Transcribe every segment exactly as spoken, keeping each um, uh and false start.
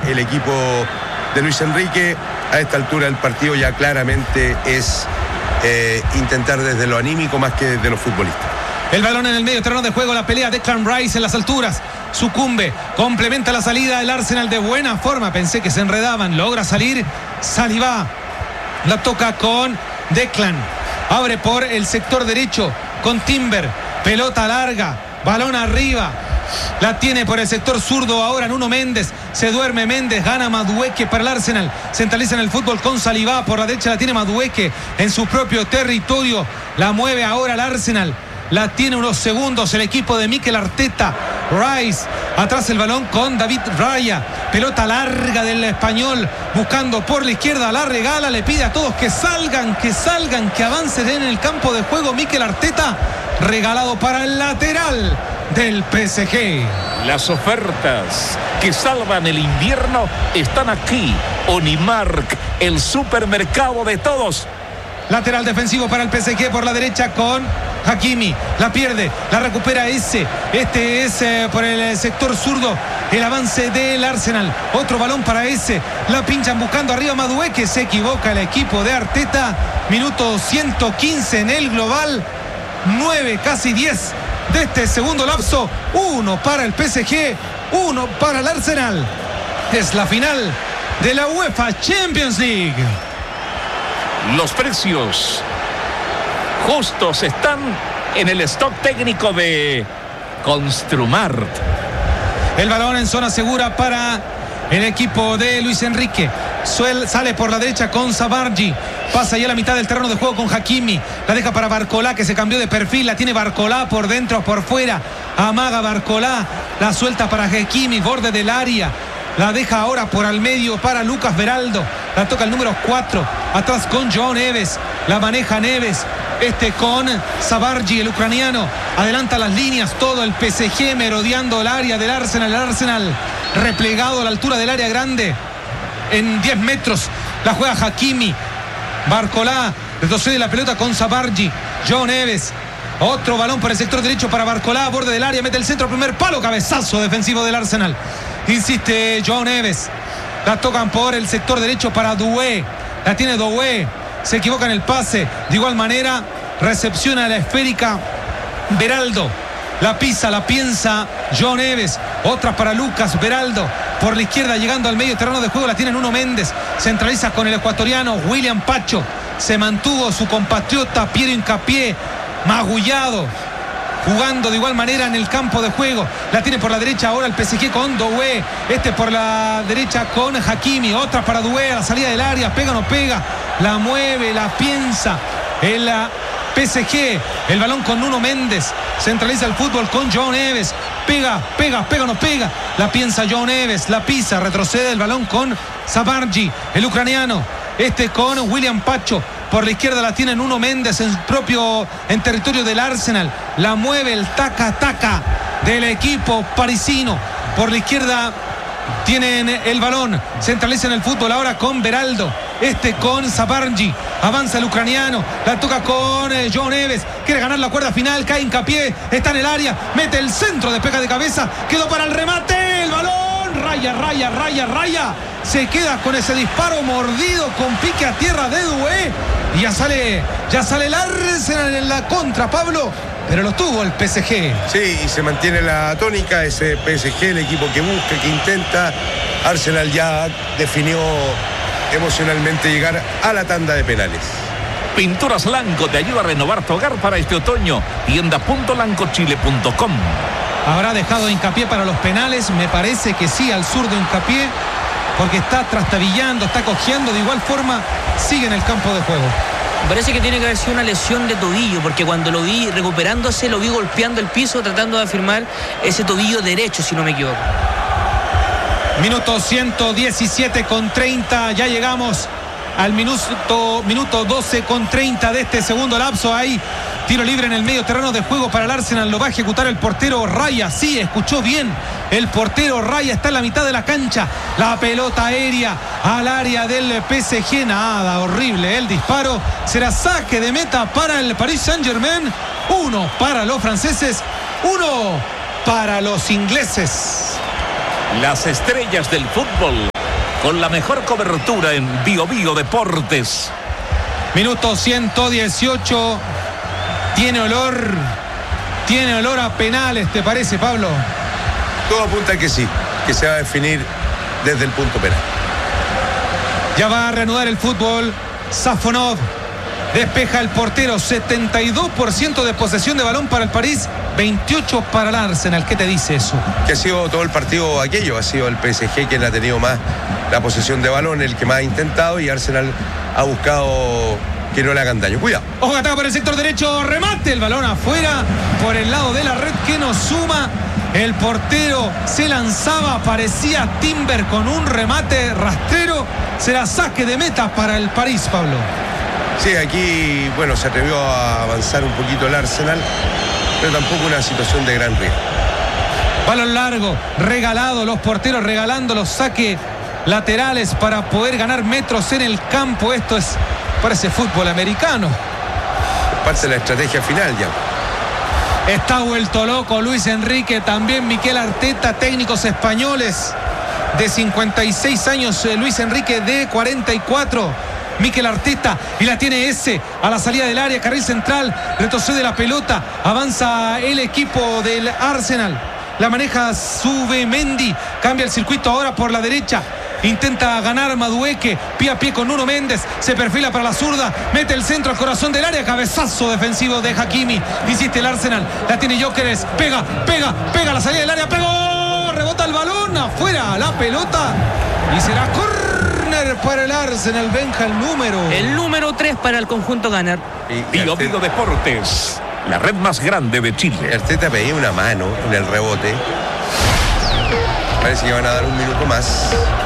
el equipo de Luis Enrique a esta altura del partido ya claramente es eh, intentar desde lo anímico más que desde lo futbolístico. El balón en el medio terreno de juego, la pelea de Declan Rice en las alturas, sucumbe, complementa la salida el Arsenal de buena forma, pensé que se enredaban, logra salir Saliba, la toca con Declan, abre por el sector derecho con Timber, pelota larga, balón arriba, la tiene por el sector zurdo ahora Nuno Méndez, se duerme Méndez, gana Madueke para el Arsenal, centraliza en el fútbol con Saliba, por la derecha la tiene Madueke en su propio territorio, la mueve ahora el Arsenal, la tiene unos segundos el equipo de Mikel Arteta. Rice, atrás el balón con David Raya, pelota larga del español, buscando por la izquierda, la regala, le pide a todos que salgan, que salgan, que avancen en el campo de juego. Mikel Arteta, regalado para el lateral del P S G. Las ofertas que salvan el invierno están aquí. Onimark, el supermercado de todos. Lateral defensivo para el P S G por la derecha con Hakimi, la pierde, la recupera ese, este es eh, por el sector zurdo, el avance del Arsenal, otro balón para ese, la pinchan buscando arriba Madueke, se equivoca el equipo de Arteta, minuto ciento quince en el global, nueve, casi diez de este segundo lapso, uno para el P S G, uno para el Arsenal, es la final de la UEFA Champions League. Los precios justos están en el stock técnico de Construmart. El balón en zona segura para el equipo de Luis Enrique. Suel sale por la derecha con Sabargi. Pasa ya a la mitad del terreno de juego con Hakimi. La deja para Barcolá, que se cambió de perfil. La tiene Barcolá por dentro, por fuera. Amaga Barcolá. La suelta para Hakimi, borde del área. La deja ahora por al medio para Lucas Beraldo. La toca el número cuatro. Atrás con João Neves. La maneja Neves. Este con Sabargi, el ucraniano. Adelanta las líneas. Todo el P S G merodeando el área del Arsenal. El Arsenal replegado a la altura del área grande. En diez metros. La juega Hakimi. Barcolá retrocede la pelota con Sabargi. João Neves. Otro balón por el sector derecho para Barcolá. Borde del área. Mete el centro. Primer palo. Cabezazo defensivo del Arsenal. Insiste João Neves. La tocan por el sector derecho para Doué. La tiene Doué. Se equivoca en el pase. De igual manera, recepciona la esférica Beraldo. La pisa, la piensa João Neves. Otra para Lucas Beraldo. Por la izquierda, llegando al medio terreno de juego, la tiene Nuno Méndez. Centraliza con el ecuatoriano William Pacho. Se mantuvo su compatriota Piero Hincapié, magullado, jugando de igual manera en el campo de juego. La tiene por la derecha ahora el P S G con Doué. Este por la derecha con Hakimi. Otra para Doué a la salida del área. Pega o no pega. La mueve, la piensa. El P S G. El balón con Nuno Méndez. Centraliza el fútbol con João Neves. Pega, pega, pega o no pega. La piensa João Neves. La pisa. Retrocede el balón con Sabargi, el ucraniano. Este con William Pacho. Por la izquierda la tiene Nuno Méndez en propio en territorio del Arsenal. La mueve el taca-taca del equipo parisino. Por la izquierda tienen el balón. Centralizan el fútbol ahora con Beraldo. Este con Sabargi. Avanza el ucraniano. La toca con eh, João Neves. Quiere ganar la cuerda final. Cae Hincapié. Está en el área. Mete el centro. Despega de cabeza. Quedó para el remate. El balón. Raya, raya, raya, raya. Se queda con ese disparo mordido con pique a tierra de Doué. Y ya sale, ya sale el Arsenal en la contra, Pablo. Pero lo tuvo el P S G. Sí, y se mantiene la tónica. Ese P S G, el equipo que busca, que intenta. Arsenal ya definió emocionalmente llegar a la tanda de penales. Pinturas Lanco te ayuda a renovar tu hogar para este otoño. Tienda punto lancochile punto com. ¿Habrá dejado Hincapié para los penales? Me parece que sí, al zurdo Hincapié, porque está trastabillando, está cojeando. De igual forma sigue en el campo de juego. Parece que tiene que haber sido una lesión de tobillo, porque cuando lo vi recuperándose, lo vi golpeando el piso, tratando de afirmar ese tobillo derecho, si no me equivoco. Minuto ciento diecisiete con treinta, ya llegamos al minuto, minuto doce con treinta de este segundo lapso. Hay tiro libre en el medio terreno de juego para el Arsenal. Lo va a ejecutar el portero Raya. Sí, escuchó bien. El portero Raya está en la mitad de la cancha. La pelota aérea al área del P S G. Nada, horrible el disparo. Será saque de meta para el Paris Saint-Germain. Uno para los franceses, uno para los ingleses. Las estrellas del fútbol con la mejor cobertura en Bio Bio Deportes. Minuto ciento dieciocho. Tiene olor, tiene olor a penales, ¿te parece, Pablo? Todo apunta a que sí, que se va a definir desde el punto penal. Ya va a reanudar el fútbol. Safonov despeja el portero. setenta y dos por ciento de posesión de balón para el París, veintiocho para el Arsenal. ¿Qué te dice eso? Que ha sido todo el partido aquello, ha sido el P S G quien ha tenido más la posesión de balón, el que más ha intentado, y Arsenal ha buscado que no le hagan daño. Cuidado. Ojo, ataca por el sector derecho, remate, el balón afuera, por el lado de la red que nos suma. El portero se lanzaba, parecía Timber con un remate rastrero. Será saque de meta para el París, Pablo. Sí, aquí, bueno, se atrevió a avanzar un poquito el Arsenal, pero tampoco una situación de gran riesgo. Balón largo, regalado, los porteros regalando los saques laterales para poder ganar metros en el campo. Esto es, parece fútbol americano. Es parte de la estrategia final ya. Está vuelto loco Luis Enrique, también Mikel Arteta, técnicos españoles de cincuenta y seis años, Luis Enrique de cuarenta y cuatro. Mikel Arteta, y la tiene ese a la salida del área, carril central, retrocede la pelota, avanza el equipo del Arsenal, la maneja Zubimendi, cambia el circuito ahora por la derecha. Intenta ganar Madueque, pie a pie con Nuno Méndez, se perfila para la zurda, mete el centro al corazón del área, cabezazo defensivo de Hakimi, insiste el Arsenal, la tiene Gyökeres, pega, pega, pega a la salida del área, pegó, rebota el balón, afuera la pelota, y será córner para el Arsenal. Benja, el número. El número tres para el conjunto Gunner. Bio Bio Deportes, la red más grande de Chile. Arteta pedía una mano en el rebote. Parece que van a dar un minuto más.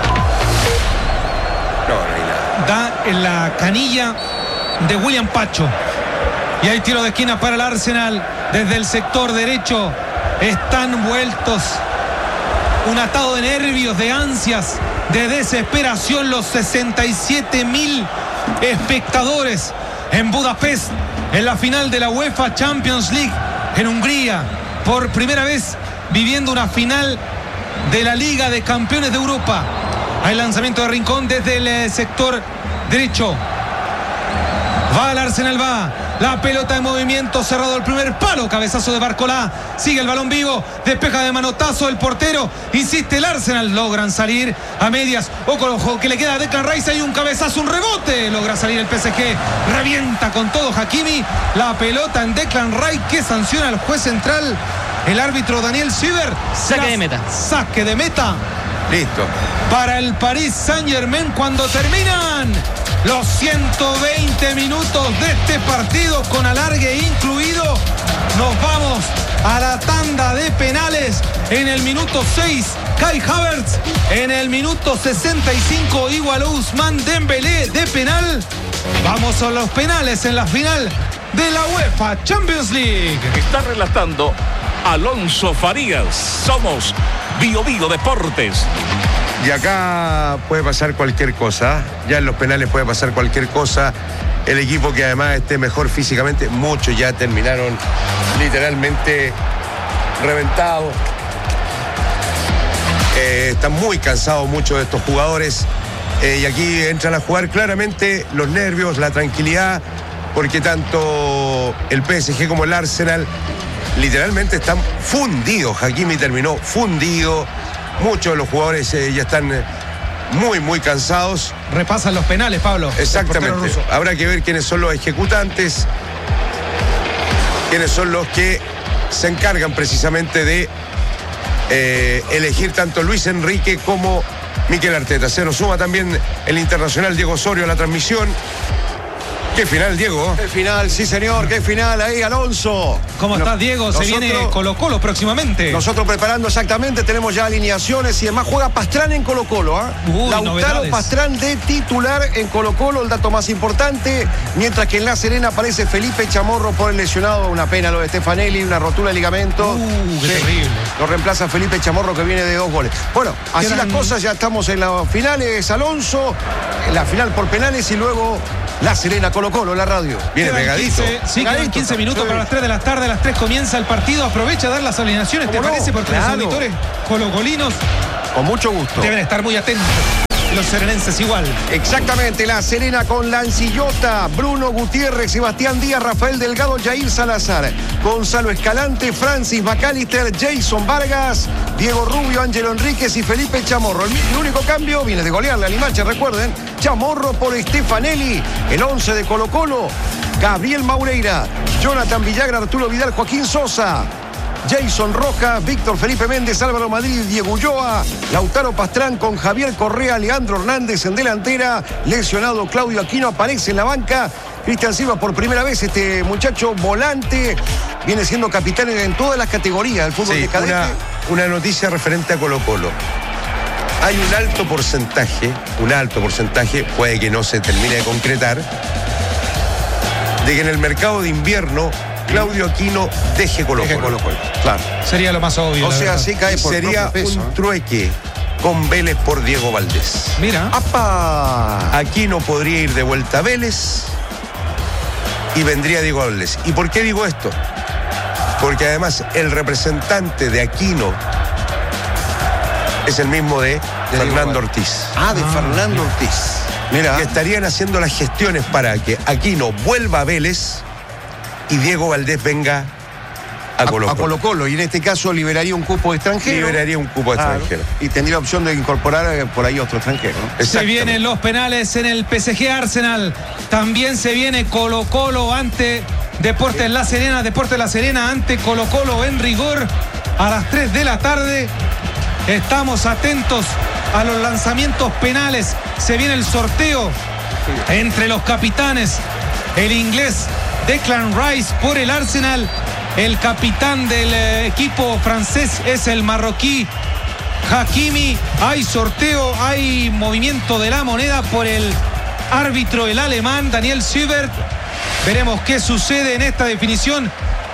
No, no hay nada. Da en la canilla de William Pacho. Y hay tiro de esquina para el Arsenal desde el sector derecho. Están vueltos. Un atado de nervios, de ansias, de desesperación. Los sesenta y siete mil espectadores en Budapest, en la final de la UEFA Champions League, en Hungría. Por primera vez viviendo una final de la Liga de Campeones de Europa. Hay lanzamiento de Rincón desde el sector derecho. Va el Arsenal, va. La pelota en movimiento, cerrado el primer palo. Cabezazo de Barcolá. Sigue el balón vivo. Despeja de manotazo el portero. Insiste el Arsenal. Logran salir a medias. Ojo que le queda a Declan Rice. Hay un cabezazo, un rebote. Logra salir el P S G. Revienta con todo Hakimi. La pelota en Declan Rice, que sanciona al juez central, el árbitro Daniel Siever. Saque de meta. Saque de meta. Listo. Para el Paris Saint-Germain cuando terminan los ciento veinte minutos de este partido con alargue incluido. Nos vamos a la tanda de penales. En el minuto seis, Kai Havertz. En el minuto sesenta y cinco, igualó Ousmane Dembélé de penal. Vamos a los penales en la final de la UEFA Champions League. Está relatando Alonso Farías. Somos Bio Bio Deportes. Y acá puede pasar cualquier cosa. Ya en los penales puede pasar cualquier cosa. El equipo que además esté mejor físicamente, muchos ya terminaron literalmente reventados. Eh, están muy cansados muchos de estos jugadores. Eh, y aquí entran a jugar claramente los nervios, la tranquilidad, porque tanto el P S G como el Arsenal literalmente están fundidos. Hakimi terminó fundido. Muchos de los jugadores eh, ya están eh, muy, muy cansados. Repasan los penales, Pablo. Exactamente. Habrá que ver quiénes son los ejecutantes, quiénes son los que se encargan precisamente de eh, elegir tanto Luis Enrique como Mikel Arteta. Se nos suma también el internacional Diego Osorio a la transmisión. ¿Qué final, Diego? Qué final, sí señor, qué final ahí, Alonso. ¿Cómo estás, Diego? Se nosotros, viene Colo-Colo próximamente. Nosotros preparando exactamente, tenemos ya alineaciones y demás. Juega Pastrán en Colo-Colo, ¿ah? ¿eh? Lautaro novedades. Pastrán de titular en Colo-Colo, el dato más importante. Mientras que en La Serena aparece Felipe Chamorro por el lesionado. Una pena lo de Stefanelli, una rotura de ligamento. Uh, qué sí, terrible. Lo reemplaza Felipe Chamorro, que viene de dos goles. Bueno, así Quedan... las cosas, ya estamos en las finales, Alonso. La final por penales y luego La Serena, Colo-Colo, la radio. Viene Quedan pegadito. quince, sí, Pegadito. quedan quince minutos Sí. para las tres de la tarde. A las tres comienza el partido. Aprovecha a dar las alineaciones, ¿te ¿Cómo no? parece? Porque Claro. los auditores colocolinos Con mucho gusto. deben estar muy atentos. los serenenses igual. Exactamente, La Serena con Lancillota, Bruno Gutiérrez, Sebastián Díaz, Rafael Delgado, Jair Salazar, Gonzalo Escalante, Francis McAllister, Jason Vargas, Diego Rubio, Ángelo Enríquez y Felipe Chamorro. El, el único cambio viene de golearle a Limache, recuerden, Chamorro por Stefanelli, el once de Colo Colo, Gabriel Maureira, Jonathan Villagra, Arturo Vidal, Joaquín Sosa, Jason Rojas, Víctor Felipe Méndez, Álvaro Madrid, Diego Ulloa, Lautaro Pastrán con Javier Correa, Leandro Hernández en delantera, lesionado Claudio Aquino aparece en la banca, Cristian Silva por primera vez, este muchacho volante, viene siendo capitán en todas las categorías del fútbol Sí, de cadete. Una, una noticia referente a Colo Colo. Hay un alto porcentaje, un alto porcentaje, puede que no se termine de concretar, de que en el mercado de invierno Claudio Aquino deje Colo Deje Colo. Colo Colo, claro. Sería lo más obvio. O la sea, verdad. sí cae por Sería propio peso, un ¿eh? trueque con Vélez por Diego Valdés. Mira. ¡Apa! Aquino podría ir de vuelta a Vélez y vendría Diego Valdés. ¿Y por qué digo esto? Porque además el representante de Aquino es el mismo de, De Fernando Diego Ortiz. Ah, de Ah, Fernando Ortiz. Mira. Que estarían haciendo las gestiones para que Aquino vuelva a Vélez y Diego Valdés venga a Colo a Colo. Colo Colo, y en este caso liberaría un cupo extranjero. Liberaría un cupo Claro, extranjero. y tendría opción de incorporar eh, por ahí otro extranjero, ¿no? Se Exactamente. vienen los penales en el P S G Arsenal. También se viene Colo Colo ante Deportes La Serena. Deportes La Serena ante Colo Colo en rigor a las tres de la tarde. Estamos atentos a los lanzamientos penales. Se viene el sorteo entre los capitanes. El inglés Declan Rice por el Arsenal. El capitán del eh, equipo francés es el marroquí Hakimi. Hay sorteo, hay movimiento de la moneda por el árbitro, el alemán Daniel Sübert. Veremos qué sucede en esta definición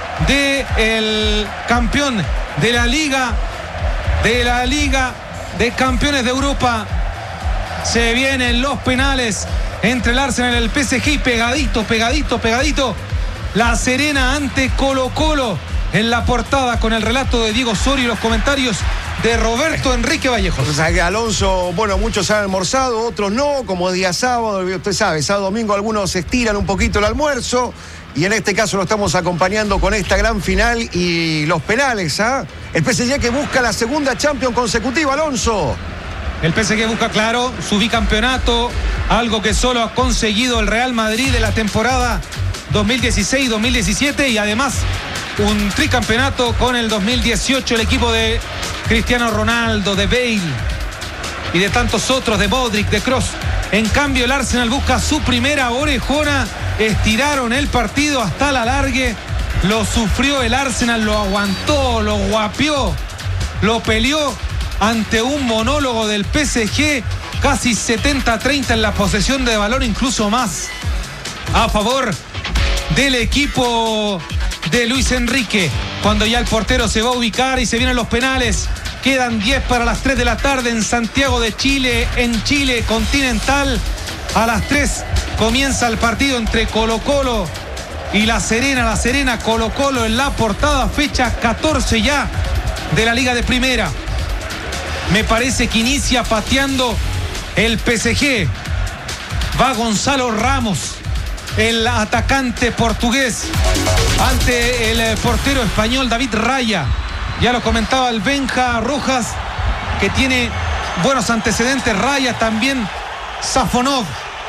del campeón de la Liga, de la Liga de Campeones de Europa. Se vienen los penales entre el Arsenal y el P S G, y pegadito, pegadito, pegadito. La Serena ante Colo Colo en la portada, con el relato de Diego Osorio y los comentarios de Roberto Enrique Vallejo. O sea, que Alonso, bueno, muchos han almorzado, otros no, como día sábado, usted sabe, sábado, domingo algunos estiran un poquito el almuerzo, y en este caso lo estamos acompañando con esta gran final y los penales, ¿ah? El P S G que busca la segunda Champions consecutiva, Alonso. El P S G busca, claro, su bicampeonato, algo que solo ha conseguido el Real Madrid de la temporada dos mil dieciséis dos mil diecisiete, y además un tricampeonato con el dos mil dieciocho, el equipo de Cristiano Ronaldo, de Bale y de tantos otros, de Modric, de Kroos. En cambio, el Arsenal busca su primera orejona. Estiraron el partido hasta la largue, lo sufrió el Arsenal, lo aguantó, lo guapió, lo peleó ante un monólogo del P S G, casi setenta a treinta en la posesión de balón, incluso más a favor del equipo de Luis Enrique. Cuando ya el portero se va a ubicar y se vienen los penales, quedan diez para las tres de la tarde en Santiago de Chile, en Chile continental. A las tres comienza el partido entre Colo Colo y La Serena. La Serena, Colo Colo en la portada, fecha catorce ya de la Liga de Primera. Me parece que inicia pateando el P S G. Va Gonzalo Ramos, el atacante portugués, ante el portero español David Raya. Ya lo comentaba el Benja Rojas, que tiene buenos antecedentes. Raya también, Safonov.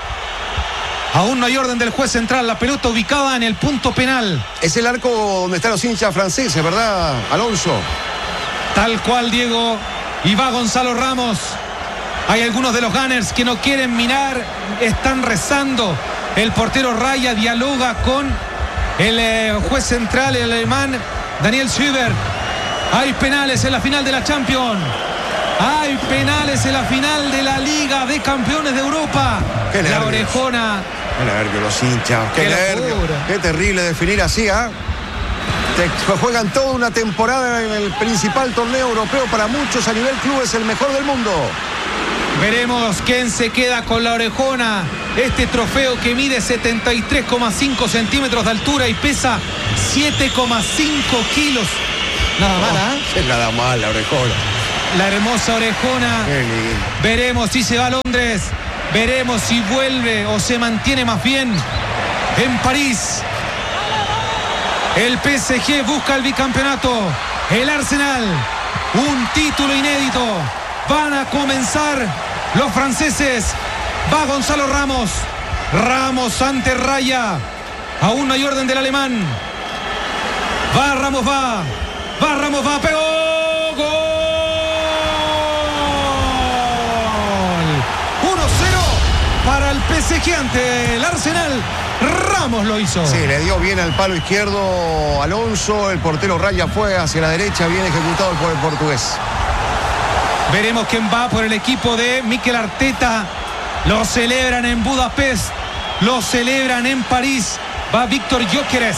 Aún no hay orden del juez central. La pelota ubicada en el punto penal. Es el arco donde están los hinchas franceses, ¿verdad, Alonso? Tal cual, Diego. Y va Gonzalo Ramos. Hay algunos de los Gunners que no quieren mirar, están rezando. El portero Raya dialoga con el eh, juez central, el alemán Daniel Sübert. Hay penales en la final de la Champions. Hay penales en la final de la Liga de Campeones de Europa. Qué La nervios. orejona. Qué nervios los hinchas, qué, Qué nervios. locura. Qué terrible definir así, ¿ah? Te juegan toda una temporada en el principal torneo europeo, para muchos a nivel club es el mejor del mundo. Veremos quién se queda con la orejona. Este trofeo que mide setenta y tres coma cinco centímetros de altura y pesa siete coma cinco kilos. Nada mal, ¿ah? Es nada mal la orejona. la hermosa orejona. Veremos si se va a Londres. Veremos si vuelve o se mantiene más bien en París. El P S G busca el bicampeonato. El Arsenal, un título inédito. Van a comenzar los franceses. Va Gonzalo Ramos. Ramos ante Raya. Aún no hay orden del alemán. Va Ramos, va. Va Ramos, va. Pegó. Gol. uno cero para el P S G ante el Arsenal. Ramos lo hizo. Sí, le dio bien al palo izquierdo Alonso. El portero Raya fue hacia la derecha, bien ejecutado por el portugués. Veremos quién va por el equipo de Mikel Arteta. Lo celebran en Budapest. Lo celebran en París. Va Víctor Gyökeres.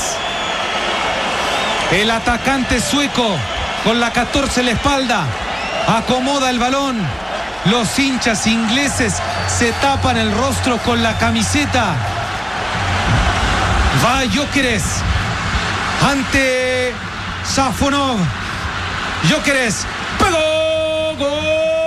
El atacante sueco con la catorce en la espalda. Acomoda el balón. Los hinchas ingleses se tapan el rostro con la camiseta. Va Gyökeres ante Safonov. Gyökeres pegó. Gol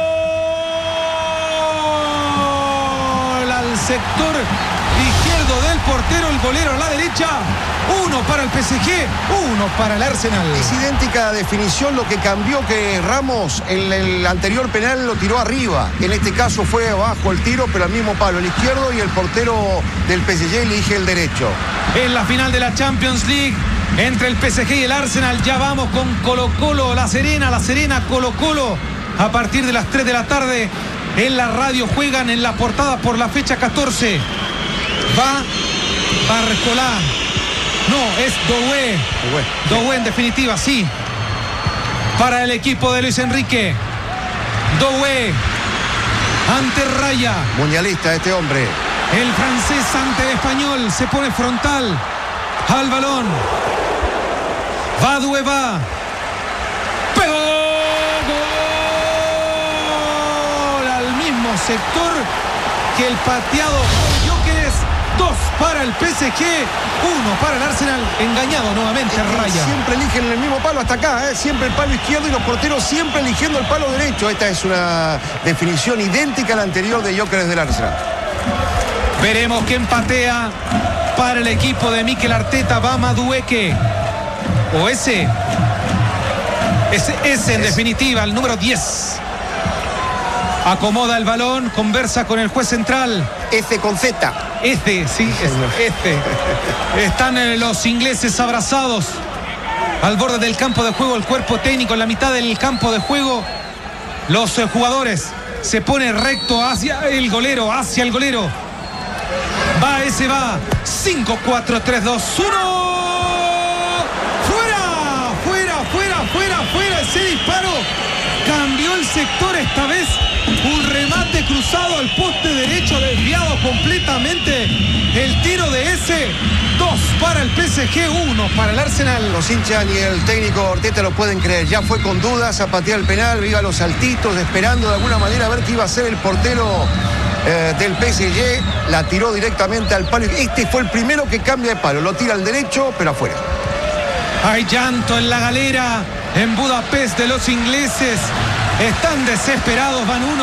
al sector izquierdo del portero, el golero a la derecha. Uno para el P S G, uno para el Arsenal. Es idéntica la definición, lo que cambió que Ramos en el anterior penal lo tiró arriba. En este caso fue abajo el tiro, pero al mismo palo, el izquierdo, y el portero del P S G elige el derecho. En la final de la Champions League entre el P S G y el Arsenal, ya vamos con Colo Colo, La Serena, La Serena, Colo Colo. A partir de las tres de la tarde en la radio juegan en la portada por la fecha catorce. Va Barcolá. No, es Doué. Doué en definitiva, sí. Para el equipo de Luis Enrique. Doué ante Raya. Mundialista este hombre. El francés ante el español. Se pone frontal al balón. Va Doué, va. Pegó. Sector que el pateado por Gyökeres. Dos para el P S G, uno para el Arsenal. Engañado nuevamente Raya. Siempre eligen el mismo palo hasta acá, ¿eh? Siempre el palo izquierdo y los porteros siempre eligiendo el palo derecho. Esta es una definición idéntica a la anterior de Gyökeres del Arsenal. Veremos quién patea para el equipo de Mikel Arteta. Va Madueke. O ese. Ese, ese en es. definitiva, el número diez. Acomoda el balón, conversa con el juez central. F con Z. Este, sí, es este. Están eh, los ingleses abrazados al borde del campo de juego, el cuerpo técnico en la mitad del campo de juego. Los eh, jugadores se pone recto hacia el golero, hacia el golero. Va ese, va. cinco, cuatro, tres, dos, uno. ¡Fuera! ¡Fuera, fuera, fuera, fuera! Ese disparo cambió el sector esta vez. Un remate cruzado al poste derecho, desviado completamente. El tiro de ese. Dos para el P S G, uno para el Arsenal. Los hinchas ni el técnico Arteta lo pueden creer. Ya fue con dudas a patear el penal, iba a los saltitos, esperando de alguna manera a ver qué iba a hacer el portero eh, del P S G. La tiró directamente al palo. Este fue el primero que cambia de palo. Lo tira al derecho, pero afuera. Hay llanto en la galera en Budapest de los ingleses. Están desesperados, van uno.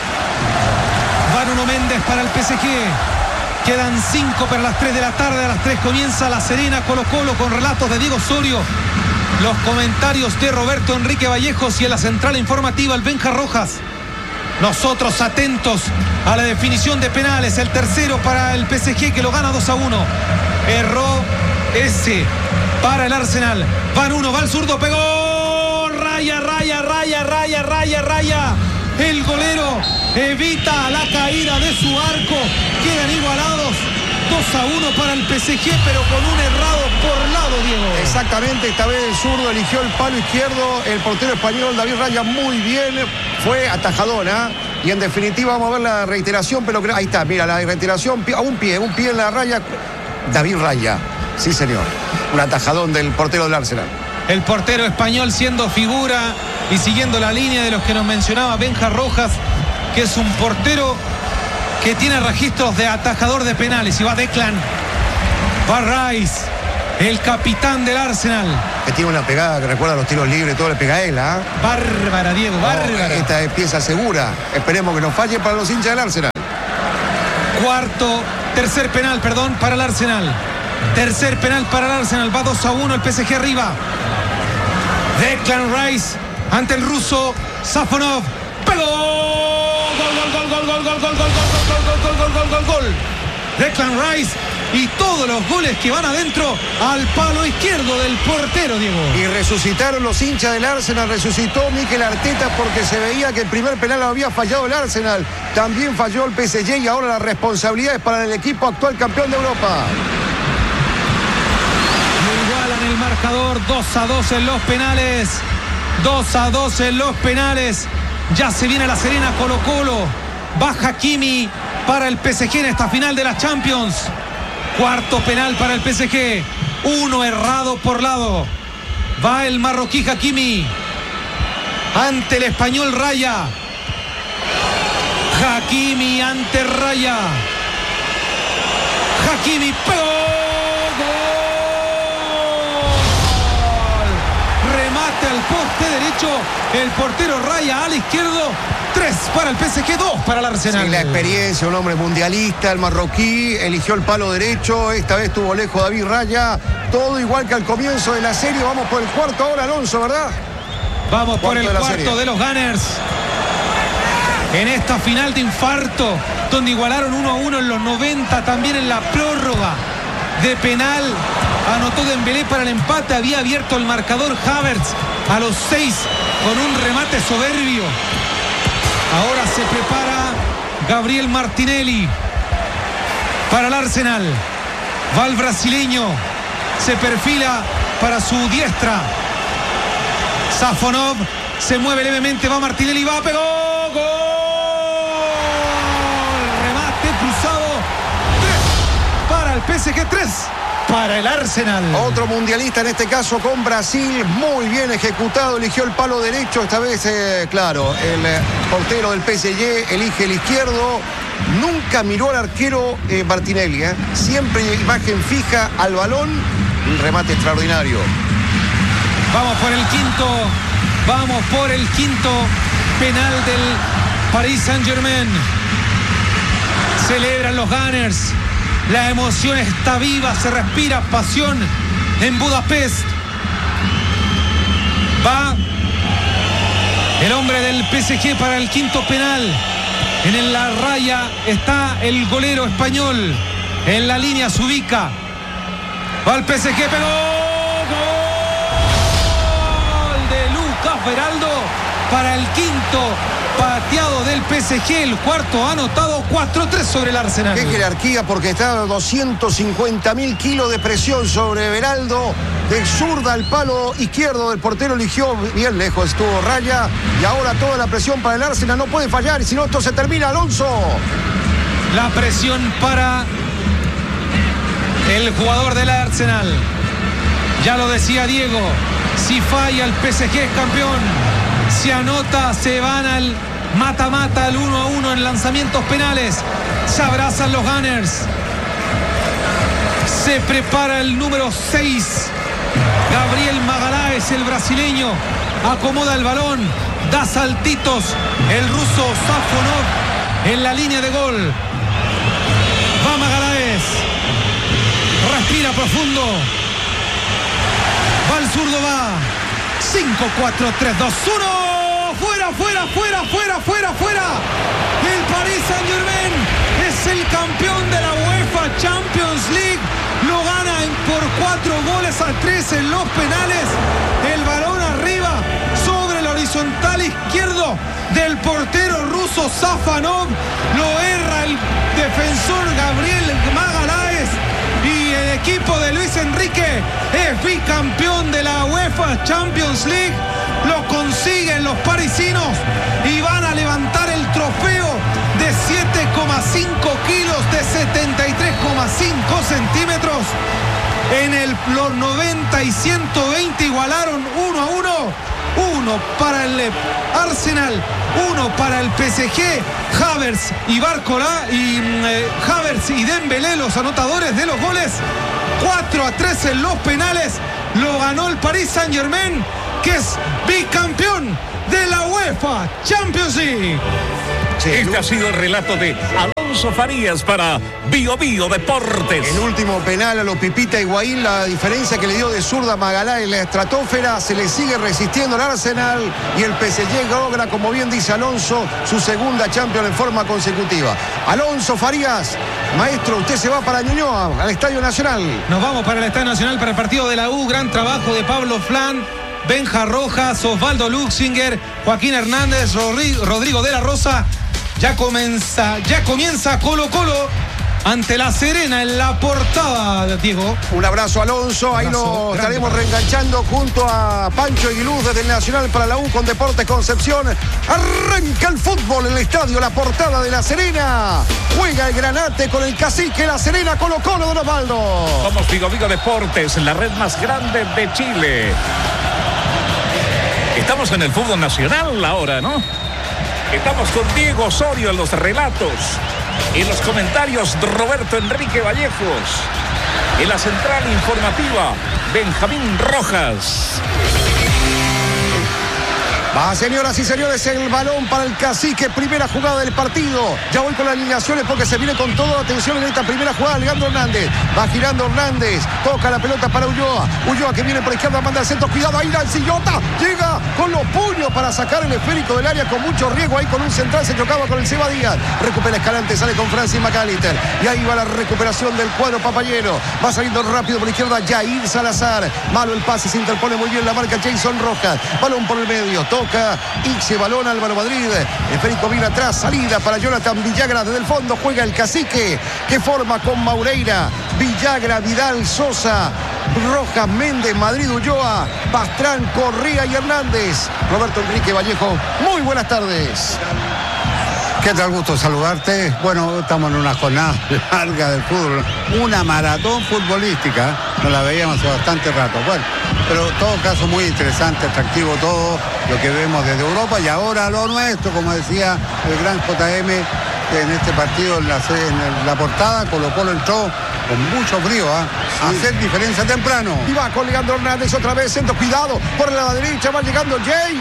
Van uno Méndez para el P S G. Quedan cinco para las tres de la tarde. A las tres comienza La Serena, Colo Colo, con relatos de Diego Osorio. Los comentarios de Roberto Enrique Vallejos y en la central informativa el Benja Rojas. Nosotros atentos a la definición de penales. El tercero para el P S G, que lo gana dos a uno. Erró ese para el Arsenal. Van uno, va el zurdo, pegó. Raya, raya, raya, raya, raya, raya. El golero evita la caída de su arco. Quedan igualados. dos a uno para el P S G, pero con un errado por lado, Diego. Exactamente, esta vez el zurdo eligió el palo izquierdo. El portero español David Raya muy bien. Fue atajadona. Y en definitiva vamos a ver la reiteración, pero ahí está, mira, la reiteración a un pie, un pie en la raya. David Raya, sí señor. Un atajadón del portero del Arsenal. El portero español siendo figura y siguiendo la línea de los que nos mencionaba Benja Rojas, que es un portero que tiene registros de atajador de penales. Y va Declan, va Rice, el capitán del Arsenal. Que tiene una pegada que recuerda los tiros libres, todo le pega a él, ¿ah? ¿eh? Bárbara, Diego, no, bárbara. Esta es pieza segura. Esperemos que no falle para los hinchas del Arsenal. Cuarto, tercer penal, perdón, para el Arsenal. Tercer penal para el Arsenal. Va dos a uno el P S G arriba. Declan Rice ante el ruso Safonov. ¡Pegó! ¡Gol, gol, gol, gol, gol, gol, gol, gol, gol, gol, gol, gol, gol, gol, gol! Declan Rice y todos los goles que van adentro al palo izquierdo del portero, Diego. Y resucitaron los hinchas del Arsenal, resucitó Mikel Arteta porque se veía que el primer penal lo había fallado el Arsenal. También falló el P S G y ahora la responsabilidad es para el equipo actual campeón de Europa. Igualan el marcador, dos a dos en los penales. dos a dos en los penales. Ya se viene la Serena, Colo Colo. Va Hakimi para el P S G en esta final de la Champions. Cuarto penal para el P S G. Uno errado por lado. Va el marroquí Hakimi ante el español Raya. Hakimi ante Raya. Hakimi pegó. Remate al poste derecho. El portero Raya al izquierdo. Tres para el P S G, dos para el Arsenal. Sí, la experiencia, un hombre mundialista, el marroquí, eligió el palo derecho, esta vez tuvo lejos David Raya, todo igual que al comienzo de la serie. Vamos por el cuarto ahora, Alonso, ¿verdad? Vamos por el de cuarto de los Gunners. En esta final de infarto, donde igualaron uno a uno en los noventa, también en la prórroga de penal. Anotó Dembélé para el empate, había abierto el marcador Havertz a los seis con un remate soberbio. Ahora se prepara Gabriel Martinelli para el Arsenal. Va el brasileño. Se perfila para su diestra. Safonov se mueve levemente. Va Martinelli. Va, pegó. ¡Gol! Remate cruzado. Tres para el P S G. Tres para el Arsenal. Otro mundialista en este caso con Brasil, muy bien ejecutado, eligió el palo derecho, esta vez, eh, claro, el eh, portero del P S G elige el izquierdo, nunca miró al arquero eh, Martinelli, eh. siempre imagen fija al balón, un remate extraordinario. Vamos por el quinto, vamos por el quinto penal del Paris Saint-Germain. Celebran los Gunners. La emoción está viva, se respira pasión en Budapest. Va el hombre del P S G para el quinto penal. En la raya está el golero español. En la línea se ubica. Va el P S G, pegó. Gol de Lucas Beraldo para el quinto pateado del P S G, el cuarto anotado, cuatro tres sobre el Arsenal. Qué jerarquía, porque está a doscientos cincuenta mil kilos de presión sobre Beraldo, de zurda al palo izquierdo del portero, eligió bien lejos, estuvo Raya, y ahora toda la presión para el Arsenal, no puede fallar, y si no esto se termina, Alonso. La presión para el jugador del Arsenal. Ya lo decía Diego, si falla el P S G es campeón. Si anota, se van al mata-mata, al uno a uno en lanzamientos penales. Se abrazan los Gunners. Se prepara el número seis. Gabriel Magalhães, el brasileño. Acomoda el balón. Da saltitos. El ruso Safonov en la línea de gol. Va Magalhães. Respira profundo. Va el zurdo, va. cinco, cuatro, tres, dos, uno. Fuera, fuera, fuera, fuera, fuera, fuera. El Paris Saint-Germain es el campeón de la UEFA Champions League. Lo gana por cuatro goles a tres en los penales. El balón arriba sobre el horizontal izquierdo del portero ruso Safonov. Lo erra el defensor Gabriel Magalhães. Y el equipo de Luis Enrique es bicampeón de la UEFA Champions League. Lo consiguen los parisinos y van a levantar el trofeo de siete coma cinco kilos, de setenta y tres coma cinco centímetros. En el, los noventa y ciento veinte igualaron uno a uno. uno para el Arsenal, uno para el P S G. Havertz y Barcola y eh, Havertz y Dembélé, los anotadores de los goles. cuatro a tres en los penales. Lo ganó el Paris Saint-Germain, que es bicampeón de la UEFA Champions League. Sí, este ha sido el relato de Alonso Farías para Bio Bio Deportes. El último penal a los Pipita Higuaín, la diferencia que le dio de zurda Magalá en la estratosfera, se le sigue resistiendo el Arsenal y el P S G logra, como bien dice Alonso, su segunda Champions en forma consecutiva. Alonso Farías, maestro, usted se va para Ñuñoa, al Estadio Nacional. Nos vamos para el Estadio Nacional para el partido de la U. Gran trabajo de Pablo Flan, Benja Rojas, Osvaldo Luxinger, Joaquín Hernández, Rodrigo de la Rosa. Ya comienza, ya comienza Colo Colo ante La Serena en la portada, Diego. Un abrazo, Alonso. Ahí lo estaremos reenganchando junto a Pancho Aguiluz desde el Nacional para la U con Deportes Concepción. Arranca el fútbol en el estadio, la portada de La Serena. Juega el Granate con el Cacique, La Serena, Colo Colo, Don Osvaldo. Somos Vigo Vigo Deportes, la red más grande de Chile. Estamos en el fútbol nacional ahora, ¿no? Estamos con Diego Osorio en los relatos. En los comentarios, Roberto Enrique Vallejos. En la central informativa, Benjamín Rojas. Va, señoras y señores, el balón para el Cacique, primera jugada del partido. Ya voy con las alineaciones porque se viene con toda atención en esta primera jugada. Leandro Hernández, va girando Hernández, toca la pelota para Ulloa. Ulloa que viene por izquierda, manda al centro, cuidado ahí, Lancillota, llega con los puños para sacar el esférico del área con mucho riesgo. Ahí con un central se chocaba con el Seba Díaz. Recupera Escalante, sale con Francis McAllister. Y ahí va la recuperación del cuadro papayero. Va saliendo rápido por la izquierda Jair Salazar. Malo el pase, se interpone muy bien la marca Jason Rojas. Balón por el medio, toca y se balona Álvaro Madrid. Esférico viene atrás, salida para Jonathan Villagra. Desde el fondo juega el Cacique, que forma con Maureira, Villagra, Vidal, Sosa, Rojas, Méndez, Madrid, Ulloa, Pastrán, Correa y Hernández. Roberto Enrique Vallejo, muy buenas tardes. ¿Qué tal? Gusto saludarte. Bueno, estamos en una jornada larga del fútbol, una maratón futbolística, no la veíamos hace bastante rato. Bueno, pero en todo caso muy interesante, atractivo todo lo que vemos desde Europa y ahora lo nuestro, como decía el gran J M en este partido en la, en la portada. Colo Colo entró con mucho frío, ¿eh? Sí. Hacer diferencia temprano. Y va con Leandro Hernández otra vez, centro, cuidado, por la derecha va llegando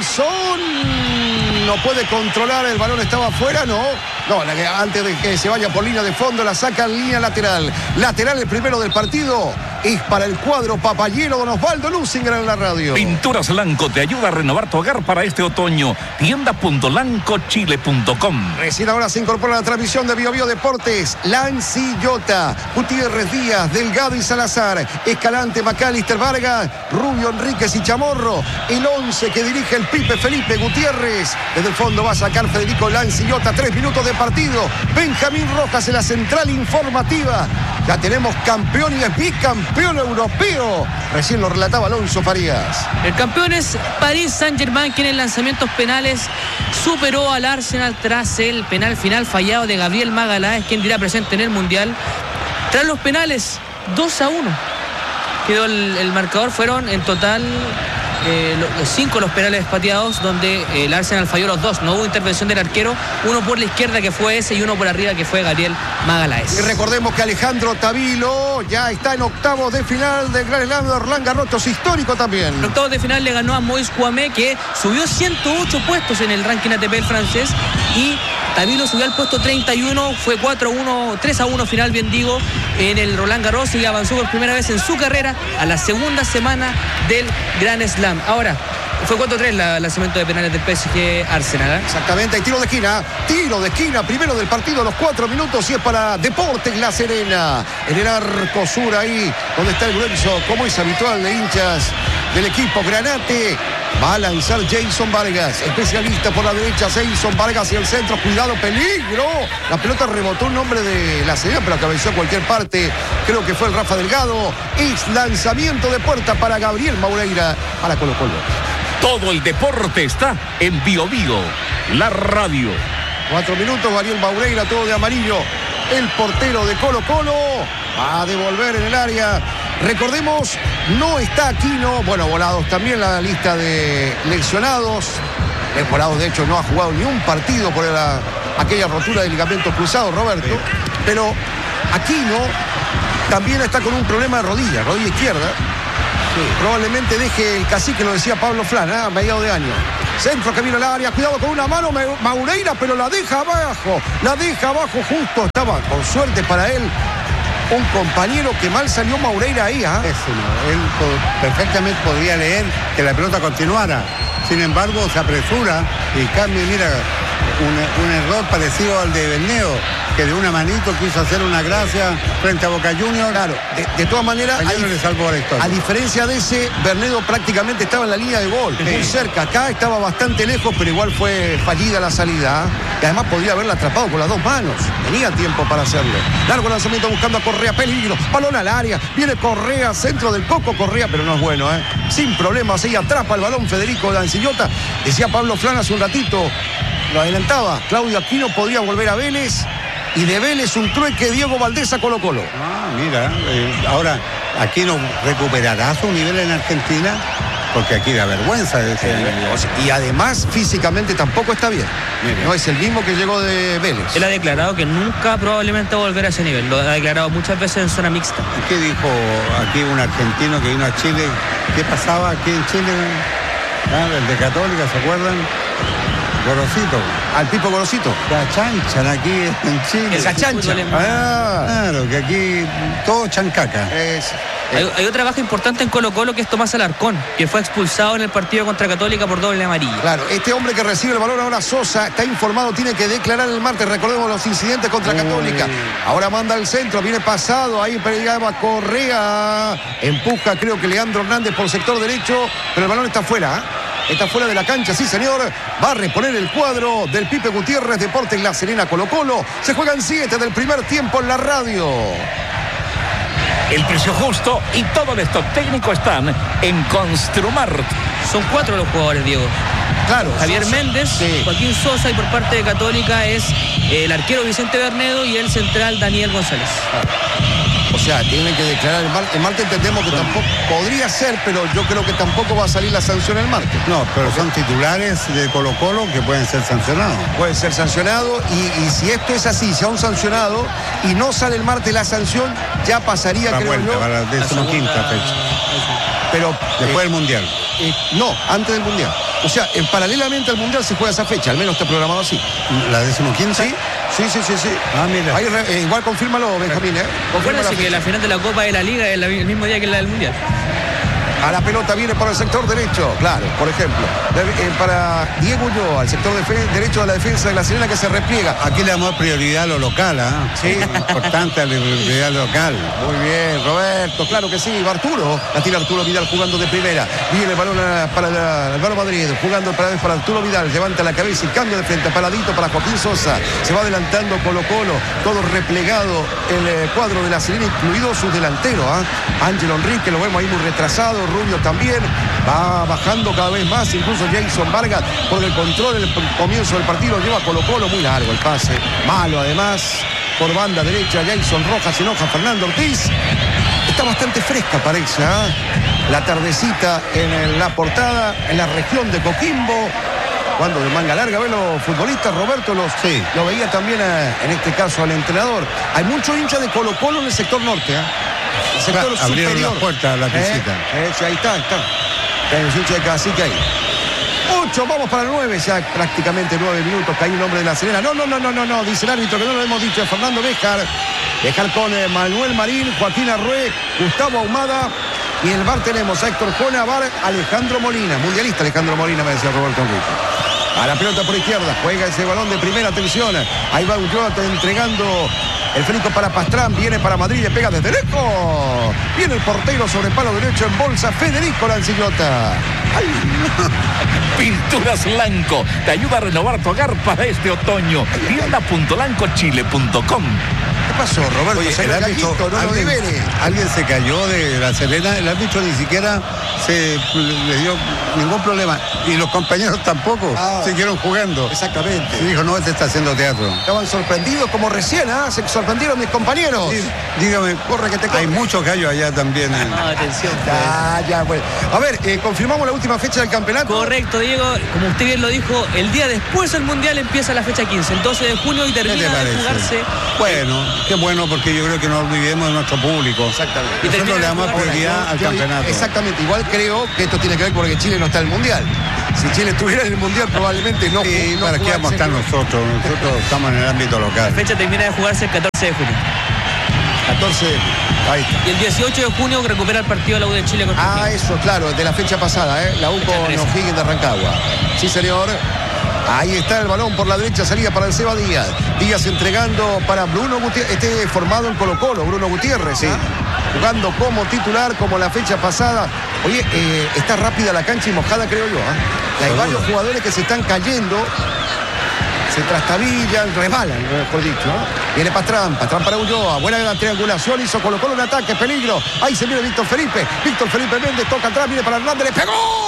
Jason. No puede controlar, el balón estaba afuera, no. No, la que antes de que se vaya por línea de fondo, la saca en línea lateral. Lateral el primero del partido. Es para el cuadro papayero, Don Osvaldo Luxinger en la radio. Pinturas Lanco te ayuda a renovar tu hogar para este otoño. tienda punto lanco chile punto com. Recién ahora se incorpora a la transmisión de Bio Bio Deportes. Lancillota, Gutiérrez Díaz, Delgado y Salazar, Escalante, McAllister, Vargas, Rubio, Enríquez y Chamorro. El once que dirige el Pipe Felipe Gutiérrez. Desde el fondo va a sacar Federico Lancillota. Tres minutos de partido. Benjamín Rojas en la central informativa. Ya tenemos campeón y es bicampeón europeo. Recién lo relataba Alonso Farías. El campeón es Paris Saint-Germain, quien en lanzamientos penales superó al Arsenal tras el penal final fallado de Gabriel Magalhães, quien dirá presente en el Mundial. Tras los penales, dos a uno. Quedó el, el marcador, fueron en total eh, los cinco los penales pateados, donde eh, el Arsenal falló los dos. No hubo intervención del arquero, uno por la izquierda que fue ese y uno por arriba que fue Gabriel Magalhães. Y recordemos que Alejandro Tavilo ya está en octavos de final del Gran Slam de Roland Garros, histórico también. En octavos de final le ganó a Moïse Kouamé, que subió ciento ocho puestos en el ranking A T P el francés, y Tavilo subió al puesto treinta y uno, fue cuatro a uno, tres a uno final, bien digo, en el Roland Garros, y avanzó por primera vez en su carrera a la segunda semana del Grand Slam. Ahora, fue cuatro a tres el lanzamiento de penales del P S G Arsenal, ¿eh? Exactamente, hay tiro de esquina, tiro de esquina, primero del partido a los cuatro minutos y es para Deportes La Serena. En el arco sur ahí, donde está el grueso, como es habitual, de hinchas del equipo Granate. Va a lanzar Jason Vargas, especialista por la derecha, Jason Vargas hacia el centro, cuidado, peligro. La pelota rebotó un hombre de La Serena, pero cabeceó a cualquier parte. Creo que fue el Rafa Delgado. Es lanzamiento de puerta para Gabriel Maureira, para Colo Colo. Todo el deporte está en Bio Bio, la radio. Cuatro minutos, Gabriel Maureira, todo de amarillo. El portero de Colo Colo va a devolver en el área Recordemos, no está Aquino, bueno, Volados también la lista de lesionados. El Volados, de hecho, no ha jugado ni un partido por la, aquella rotura de ligamentos cruzados, Roberto. Sí. Pero Aquino también está con un problema de rodilla, rodilla izquierda. Sí. Probablemente deje el cacique, lo decía Pablo Flana, a mediados de año. Centro que viene al área, cuidado con una mano Maureira, pero la deja abajo, la deja abajo justo. Estaba, con suerte para él, un compañero que mal salió Maureira ahí. ¿eh? Eso no, él perfectamente podría leer que la pelota continuara. Sin embargo, se apresura y cambia, mira, un, un error parecido al de Berneo, que de una manito quiso hacer una gracia frente a Boca Juniors. Claro, de, de todas maneras, a, le salvó la historia. A diferencia de ese, Bernedo prácticamente estaba en la línea de gol, sí. Muy cerca. Acá estaba bastante lejos, pero igual fue fallida la salida. Y además podría haberla atrapado con las dos manos. Tenía tiempo para hacerlo. Largo lanzamiento buscando a Correa, peligro. Balón al área, viene Correa, centro del Coco Correa, pero no es bueno, ¿eh? Sin problemas, ahí atrapa el balón Federico Lancillota. Decía Pablo Flana hace un ratito, lo adelantaba. Claudio Aquino podría volver a Vélez. Y de Vélez un trueque Diego Valdés a Colo Colo. Ah, mira, eh, ahora Aquino recuperará su nivel en Argentina, porque aquí da vergüenza de ese nivel. Y además físicamente tampoco está bien. Mira. No es el mismo que llegó de Vélez. Él ha declarado que nunca probablemente va a volver a ese nivel. Lo ha declarado muchas veces en zona mixta. ¿Qué dijo aquí un argentino que vino a Chile? ¿Qué pasaba aquí en Chile? ¿Ah? El de Católica, ¿se acuerdan? Gorosito. Al Pipo Gorosito. La chanchan aquí en Chile. Esa chancha. Ah, claro, que aquí todo chancaca. Es, es. Hay, hay otra baja importante en Colo Colo, que es Tomás Alarcón, que fue expulsado en el partido contra Católica por doble amarilla. Claro, este hombre que recibe el balón ahora, Sosa, está informado, tiene que declarar el martes. Recordemos los incidentes contra Católica. Ahora manda al centro, viene pasado, ahí pegaba Correa. Empuja, creo que Leandro Hernández por sector derecho, pero el balón está afuera, ¿eh? Está fuera de la cancha, sí señor. Va a reponer el cuadro del Pipe Gutiérrez, Deportes La Serena, Colo Colo. Se juegan siete del primer tiempo en la radio. El precio justo y todo el stock técnico están en Construmart. Son cuatro los jugadores, Diego. Claro. Javier Sosa, Méndez, sí. Joaquín Sosa, y por parte de Católica es el arquero Vicente Bernedo y el central Daniel González. O sea, tienen que declarar el martes. El martes entendemos que bueno. tampoco podría ser, pero yo creo que tampoco va a salir la sanción el martes. No, pero son titulares de Colo Colo que pueden ser sancionados. Pueden ser sancionados y, y si esto es así, si a un sancionado y no sale el martes la sanción, ya pasaría, la creo vuelta, yo. para la decimoquinta fecha. Pero después eh, del Mundial. Eh, no, antes del Mundial. O sea, en, paralelamente al Mundial se juega esa fecha, al menos está programado así. ¿La decimoquinta? Sí, sí, sí, sí. sí. Ah, mira. Ahí, eh, igual confírmalo, Benjamín, ¿eh? Acuérdense que la final de la Copa de la Liga es el mismo día que la del Mundial. A la pelota viene para el sector derecho, claro, por ejemplo. Eh, para Diego Ulloa, al sector de derecho de la defensa de La Serena, que se repliega. Aquí le damos prioridad a lo local, ¿ah? ¿eh? Sí. Importante la prioridad local. Muy bien, Roberto, claro que sí. Va Arturo, la tira Arturo Vidal jugando de primera. Viene el balón para el Álvaro Madrid, jugando para, para Arturo Vidal. Levanta la cabeza y cambia de frente, paradito para Joaquín Sosa. Se va adelantando Colo Colo, todo replegado el eh, cuadro de La Serena, incluido sus delanteros. ¿eh? Ángelo Enrique, lo vemos ahí muy retrasado. Rubio también va bajando cada vez más, incluso Jason Vargas, porque el control en el comienzo del partido lleva a Colo Colo, muy largo el pase, malo además, por banda derecha. Jason Rojas, se enoja Fernando Ortiz. Está bastante fresca, parece, ¿eh? La tardecita en la portada, en la región de Coquimbo. Cuando de manga larga, ve los futbolistas, Roberto, los, sí. lo veía también a, en este caso al entrenador. Hay muchos hinchas de Colo Colo en el sector norte, ¿eh? El sector Va, abrieron superior. la puerta a la visita. Eh, eh, sí, ahí está, ahí está. Hay un hincha de Cacique ahí. Ocho, vamos para nueve, ya prácticamente nueve minutos, que hay un hombre de La Serena. No, no, no, no, no, no, dice el árbitro que no lo hemos dicho, Fernando Béjar. Béjar con eh, Manuel Marín, Joaquín Arrué, Gustavo Ahumada. Y en el bar tenemos a Héctor Jona, Bar, Alejandro Molina, mundialista Alejandro Molina, me decía Roberto Enrique. A la pelota por izquierda, juega ese balón de primera, atención. Ahí va Ulloa entregando el Federico para Pastrán, viene para Madrid, le pega desde lejos. Viene el portero sobre palo derecho en bolsa, Federico Lancillota. ¡Ay! Pinturas Lanco te ayuda a renovar tu hogar para este otoño. tienda punto lanco chile punto com. ¿Qué pasó, Roberto? Oye, se el árbitro, gallito, no alguien, lo alguien se cayó de La Serena, el árbitro ni siquiera se le dio ningún problema. Y los compañeros tampoco ah, siguieron jugando. Exactamente. Se dijo, no, este está haciendo teatro. Estaban sorprendidos como recién, ¿ah? ¿eh? Se sorprendieron mis compañeros. Sí, dígame, Corre que te corre. hay muchos gallos allá también. En... No, atención. Ah, ya, bueno. A ver, eh, confirmamos la última fecha del campeonato. Correcto, Diego. Como usted bien lo dijo, el día después del Mundial empieza la fecha quince, el doce de junio, y ¿Qué te termina de parece? jugarse. Bueno, qué bueno, porque yo creo que no olvidemos de nuestro público. Exactamente. Y Nosotros termina le damos de jugar- prioridad Ahora, al yo- campeonato. Exactamente, igual creo que esto tiene que ver porque Chile no está en el Mundial. Si Chile estuviera en el Mundial probablemente no. Sí, no ¿para qué vamos a estar jugarse- nosotros? Nosotros estamos en el ámbito La local. fecha termina de jugarse el catorce de junio. catorce, ahí está. Y el dieciocho de junio recupera el partido de la U de Chile contra Ah, Argentina. eso, claro, de la fecha pasada, ¿eh? La U con trece. O'Higgins de Rancagua. Sí, señor. Ahí está el balón por la derecha, salida para el Seba Díaz. Díaz entregando para Bruno Gutiérrez. Este formado en Colo Colo, Bruno Gutiérrez, ¿sí? Jugando como titular, como la fecha pasada. Oye, eh, está rápida la cancha y mojada, creo yo. ¿eh? Hay Seguro. varios jugadores que se están cayendo. Se trastabillan, resbalan, mejor dicho. ¿no? Viene Pastrán, Pastrán para Ulloa. Buena la triangulación, hizo Colo Colo un ataque, peligro. Ahí se viene Víctor Felipe. Víctor Felipe Méndez toca atrás, viene para Hernández, le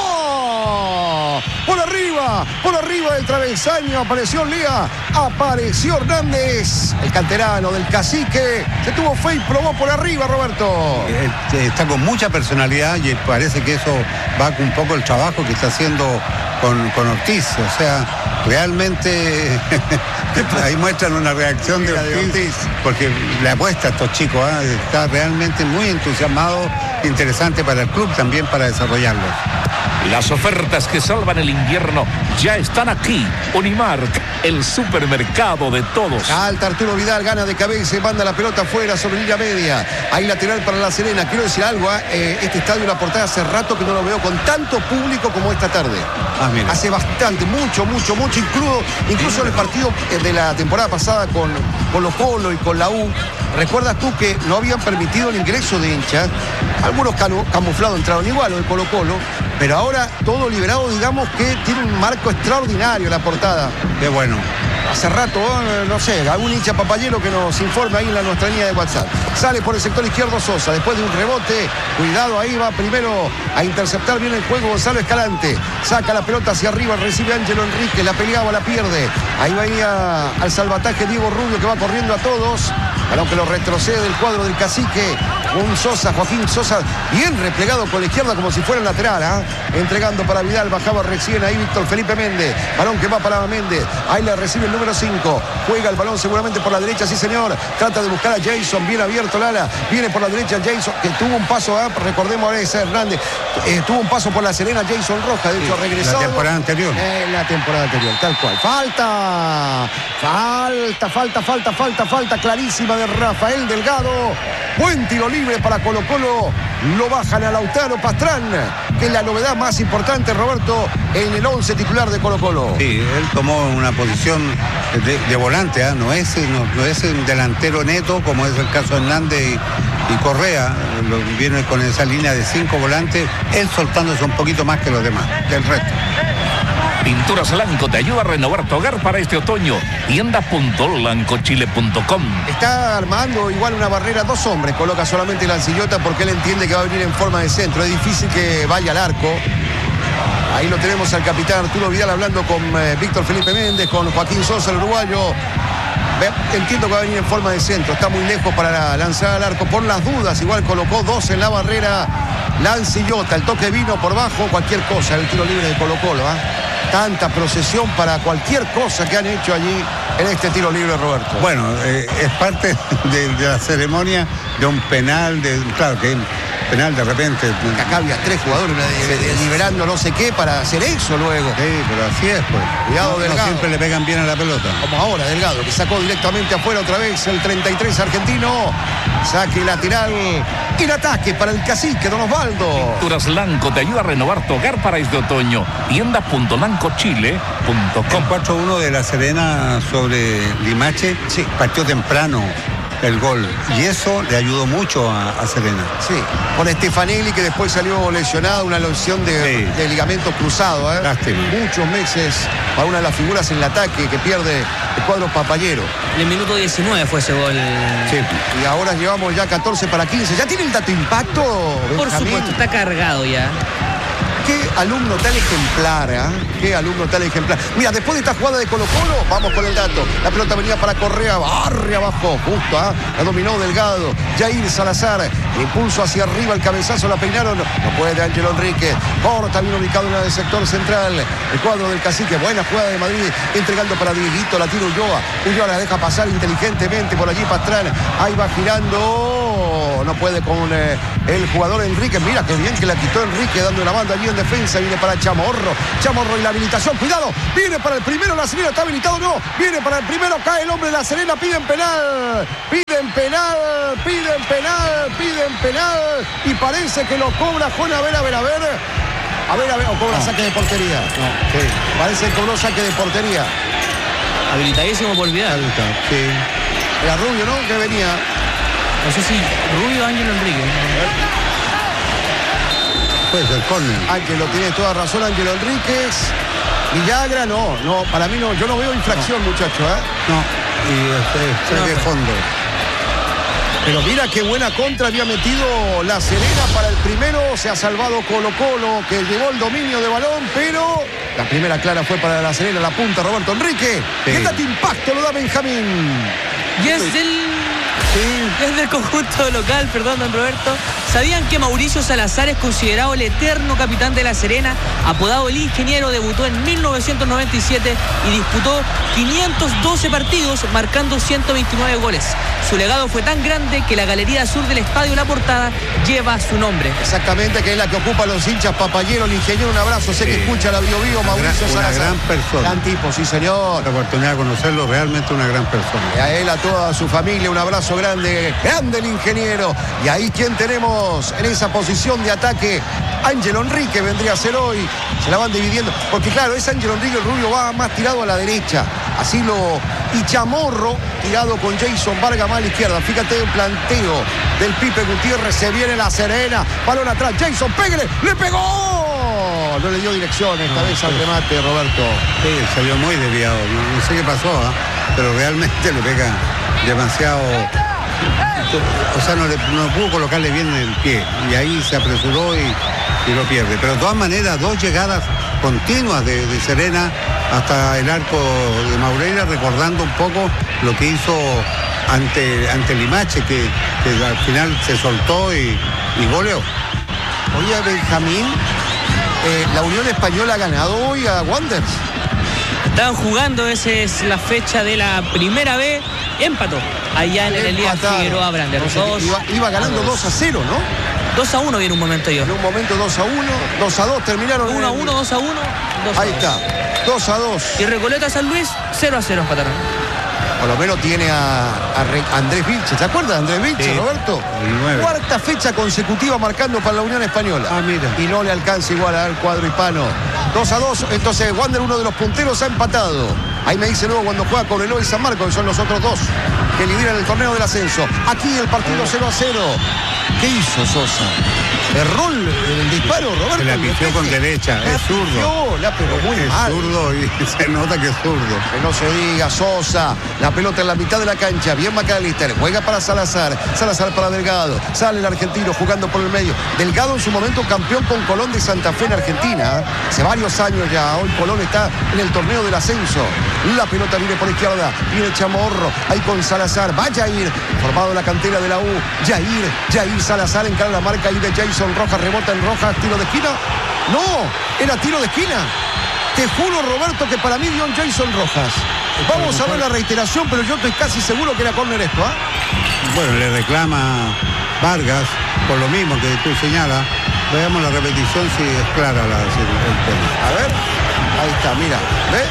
pegó. Por arriba, por arriba del travesaño, apareció Lía, apareció Hernández, el canterano del Cacique. Se tuvo fe y probó por arriba, Roberto. Eh, Está con mucha personalidad y parece que eso va con un poco el trabajo que está haciendo con, con Ortiz. O sea, realmente ahí muestran una reacción de La de Ortiz, Ortiz. porque le apuesta a estos chicos. ¿ah? Está realmente muy entusiasmado, interesante para el club también para desarrollarlos. Las ofertas que salvan el invierno ya están aquí. Unimark, el supermercado de todos. Alta Arturo Vidal, gana de cabeza y manda la pelota afuera sobre línea media. Ahí lateral para La Serena. Quiero decir algo, ¿eh? este estadio La Portada hace rato que no lo veo con tanto público como esta tarde. Ah, mira. Hace bastante, mucho, mucho, mucho. Incluso, incluso en el partido de la temporada pasada con Colo Colo y con la U. ¿Recuerdas tú que no habían permitido el ingreso de hinchas? Algunos canu- camuflados entraron igual, los de Colo Colo. Pero ahora todo liberado, digamos que tiene un marco extraordinario La Portada. Qué bueno. Hace rato, eh, no sé, algún hincha papayero que nos informe ahí en la nuestra línea de WhatsApp. Sale por el sector izquierdo Sosa, después de un rebote, cuidado, ahí va primero a interceptar bien el juego Gonzalo Escalante. Saca la pelota hacia arriba, recibe Ángelo Enrique, la peleaba, la pierde. Ahí venía al salvataje Diego Rubio que va corriendo a todos. Balón que lo retrocede del cuadro del Cacique. Un Sosa, Joaquín Sosa, bien replegado con la izquierda como si fuera el lateral. ¿eh? Entregando para Vidal, bajaba recién ahí Víctor Felipe Méndez. Balón que va para Méndez. Ahí la recibe el número cinco. Juega el balón seguramente por la derecha, sí señor. Trata de buscar a Jason, bien abierto Lala. Viene por la derecha Jason, que tuvo un paso, ¿eh? recordemos ahora ese Hernández. Eh, tuvo un paso por la Serena Jason Rojas, de hecho Sí, regresado. la temporada anterior. En la temporada anterior, tal cual. Falta, falta, falta, falta, falta, falta clarísima de Rafael Delgado. Buen tiro libre para Colo Colo. Lo bajan a Lautaro Pastrán, que es la novedad más importante, Roberto, en el once titular de Colo Colo. Sí, él tomó una posición de, de volante, ¿ah? no, es, no, no es un delantero neto como es el caso de Hernández y, y Correa. Lo, viene con esa línea de cinco volantes, él soltándose un poquito más que los demás, que el resto. Pinturas Lanco te ayuda a renovar tu hogar para este otoño. tienda punto lancochile punto com. Está armando igual una barrera, dos hombres, coloca solamente la Ancillota porque él entiende que va a venir en forma de centro. Es difícil que vaya al arco. Ahí lo tenemos al capitán Arturo Vidal hablando con eh, Víctor Felipe Méndez, con Joaquín Sosa, el uruguayo. Ve, entiendo que va a venir en forma de centro, está muy lejos para lanzar al arco. Por las dudas, igual colocó dos en la barrera. Lancillota, el toque vino por bajo, cualquier cosa, el tiro libre de Colo Colo. ¿eh? Tanta procesión para cualquier cosa que han hecho allí en este tiro libre, Roberto. Bueno, eh, es parte de, de la ceremonia de un penal, de claro que penal de repente. Acá había tres jugadores de, de, de, liberando no sé qué para hacer eso luego. Sí, pero así es, pues. Cuidado, no, no Delgado. siempre le pegan bien a la pelota. Como ahora, Delgado, que sacó directamente afuera otra vez el treinta y tres argentino. Saque lateral y el ataque para el Cacique, don Osvaldo. Pinturas Lanco te ayuda a renovar tu hogar para este otoño. tienda punto lancochile punto com. Con cuatro uno de La Serena sobre Limache, Sí. partió temprano el gol. Y eso le ayudó mucho a, a Serena. Sí, con Stefanelli que después salió lesionado, una lesión de, Sí. de ligamento cruzado. ¿eh? Lástima. Muchos meses para una de las figuras en el ataque que pierde el cuadro papayero. En el minuto diecinueve fue ese gol. Sí. Y ahora llevamos ya catorce para quince. ¿Ya tiene el dato impacto, Por Benjamín? supuesto, está cargado ya. Qué alumno tan ejemplar, ¿eh? Qué alumno tan ejemplar. Mira, después de esta jugada de Colo Colo, vamos con el dato. La pelota venía para Correa, barre abajo, justo, ¿eh? La dominó Delgado. Jair Salazar, el impulso hacia arriba, el cabezazo, la peinaron. No puede Ángelo Enrique. Corta, bien ubicado en el sector central. El cuadro del Cacique, buena jugada de Madrid, entregando para Dieguito, la tira Ulloa. Ulloa la deja pasar inteligentemente por allí Pastrana. Ahí va girando. No puede con eh, el jugador Enrique. Mira qué bien que la quitó Enrique, dando la banda allí en defensa. Viene para Chamorro. Chamorro y la habilitación. Cuidado. Viene para el primero. La Serena está habilitado. No. Viene para el primero. Cae el hombre de la Serena. Piden penal. Piden penal. Piden penal. Piden penal. Y parece que lo cobra Juan. A ver, a ver, a ver. A ver, a ver. O cobra no. saque de portería. No. Sí. Parece que cobró saque de portería. Habilitadísimo por Vidal. Sí. Era Rubio, ¿no? Que venía. No sé si Rubio o Ángelo Enrique. Pues el córner. Ángelo, tiene toda razón, Ángelo Enríquez. Villagra, no, no, para mí no, yo no veo infracción, no. muchacho, ¿eh? No, y este, no, de fondo. Pero mira qué buena contra había metido la Serena para el primero. Se ha salvado Colo Colo, que llevó el dominio de balón, pero la primera clara fue para la Serena, la punta Roberto Enrique. Sí. ¿Qué tanto impacto lo da Benjamín? Y es del... Sí. Es del conjunto local, perdón, don Roberto. ¿Sabían que Mauricio Salazar es considerado el eterno capitán de La Serena? Apodado el Ingeniero, debutó en mil novecientos noventa y siete y disputó quinientos doce partidos, marcando ciento veintinueve goles. Su legado fue tan grande que la galería sur del estadio La Portada lleva su nombre. Exactamente, que es la que ocupa los hinchas papayeros. El Ingeniero, un abrazo, sé sí. que escucha la Bio Bio, Mauricio una Salazar. Una gran persona. Gran tipo, sí señor. La oportunidad de conocerlo, realmente una gran persona. Y a él, a toda su familia, un abrazo grande. Grande el Ingeniero. Y ahí, ¿quién tenemos en esa posición de ataque? Ángelo Enrique vendría a ser hoy. Se la van dividiendo. Porque claro, es Ángelo Enrique, el rubio va más tirado a la derecha. Así lo... Y Chamorro tirado con Jason Vargas más a la izquierda. Fíjate el planteo del Pipe Gutiérrez. Se viene la Serena. Balón atrás. Jason, pégale. ¡Le pegó! No le dio dirección esta no, vez al remate, Roberto. Sí, salió muy desviado. No, no sé qué pasó, ¿eh? Pero realmente le pega demasiado... O sea, no, le, no pudo colocarle bien en el pie. Y ahí se apresuró y, y lo pierde. Pero de todas maneras, dos llegadas continuas de, de Serena hasta el arco de Maureira, recordando un poco lo que hizo ante, ante Limache, que, que al final se soltó y, y goleó. Oye, Benjamín, eh, la Unión Española ha ganado hoy a Wanderers. Estaban jugando, esa es la fecha de la primera B, empató allá en el Elías Figueroa Brander. Iba, iba ganando dos a cero, ¿no? dos a uno viene un momento yo. En un momento dos a uno, dos a dos terminaron. uno a uno, dos a uno. Ahí está, dos a dos. Y Recoleta San Luis, cero a cero empataron. Por lo menos tiene a, a Andrés Vilche. ¿Te acuerdas de Andrés Vilche, sí, Roberto? Cuarta fecha consecutiva marcando para la Unión Española. Ah, mira. Y no le alcanza igual al cuadro hispano. dos a dos, entonces Wander, uno de los punteros, ha empatado. Ahí me dice luego cuando juega Cobreloa y San Marcos, que son los otros dos que lideran el torneo del ascenso. Aquí el partido cero a cero. ¿Qué hizo Sosa? Erró el, el disparo, Roberto. Se la pifió con derecha, la es zurdo. La pegó muy es mal. zurdo y se nota que es zurdo. Que no se diga, Sosa. La pelota en la mitad de la cancha. Bien McAllister. Juega para Salazar. Salazar para Delgado. Sale el argentino jugando por el medio. Delgado en su momento campeón con Colón de Santa Fe en Argentina. Hace varios años ya. Hoy Colón está en el torneo del ascenso. La pelota viene por izquierda. Viene Chamorro. Ahí con Salazar. Va Jair. Formado en la cantera de la U. Jair. Jair Salazar encara la marca ahí de Jason Rojas. Rebota en Rojas. Tiro de esquina. No. Era tiro de esquina. Te juro, Roberto, que para mí dio un Jason Rojas. Vamos a ver la reiteración, pero yo estoy casi seguro que era córner esto, ¿ah? ¿eh? Bueno, le reclama Vargas por lo mismo que tú señalas. Veamos la repetición si es clara la el tema. A ver, ahí está, mira, ¿ves?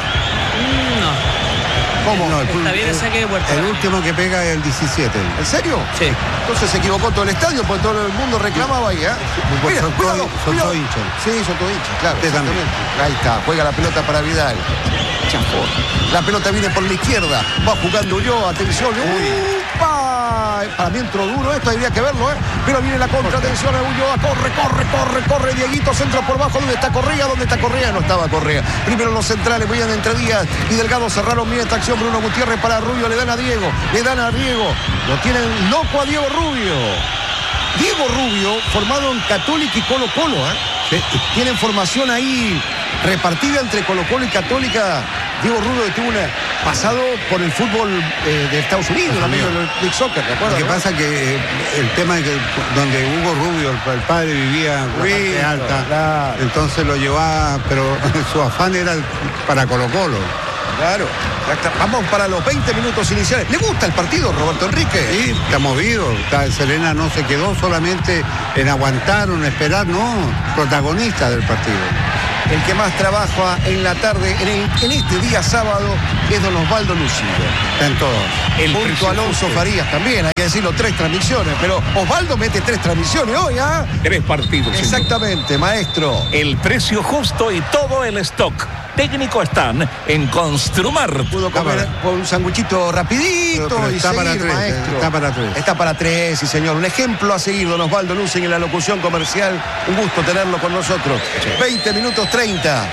No. ¿Cómo? No, el, Está bien el saque de puerta. El último que pega es el diecisiete. ¿En serio? Sí. Entonces se equivocó todo el estadio porque todo el mundo reclamaba ahí, ¿eh? Mira, son cuidado, todos cuidado. todo hinchas. Sí, son todos hinchas, claro. Usted también. Ahí está, juega la pelota para Vidal. Chafó. La pelota viene por la izquierda. Va jugando yo, atención. ¡Upa! Para mí entró duro esto, habría que verlo, ¿eh? Pero viene la contra, atención a Ulloa. Corre, corre, corre, corre. Dieguito, centro por bajo. ¿Dónde está Correa? ¿Dónde está Correa? No estaba Correa. Primero los centrales, veían entre Díaz y Delgado, cerraron bien esta acción. Bruno Gutiérrez para Rubio, le dan a Diego. Le dan a Diego. Lo tienen loco a Diego Rubio. Diego Rubio, formado en Católica y Colo Colo, ¿eh? Sí. Tienen formación ahí repartida entre Colo-Colo y Católica. Diego Rubio tuvo un pasado por el fútbol eh, de Estados Unidos, amigo del Big Soccer, ¿de acuerdo? Lo que ¿no? pasa que eh, el tema es que donde Hugo Rubio, el, el padre, vivía en la parte alta, claro. Entonces lo llevaba, pero su afán era para Colo-Colo. Claro. Vamos para los veinte minutos iniciales. ¿Le gusta el partido, Roberto Enrique? Sí, está movido. Está, Serena no se quedó solamente en aguantar o en esperar, no, protagonista del partido. El que más trabaja en la tarde, en, el, en este día sábado, es don Osvaldo Lucido. Está en todo. El Junto a Alonso Farías también, hay que decirlo, tres transmisiones. Pero Osvaldo mete tres transmisiones hoy, ¿ah? Tres partidos. Exactamente, señor. Maestro. El precio justo y todo el stock técnico están en Construmar. Pudo comer con un sanguchito rapidito pero, pero y está seguir, para tres, maestro. Está para tres. Está para tres, sí, señor. Un ejemplo a seguir, don Osvaldo Lucen en la locución comercial. Un gusto tenerlo con nosotros. Sí. veinte minutos treinta.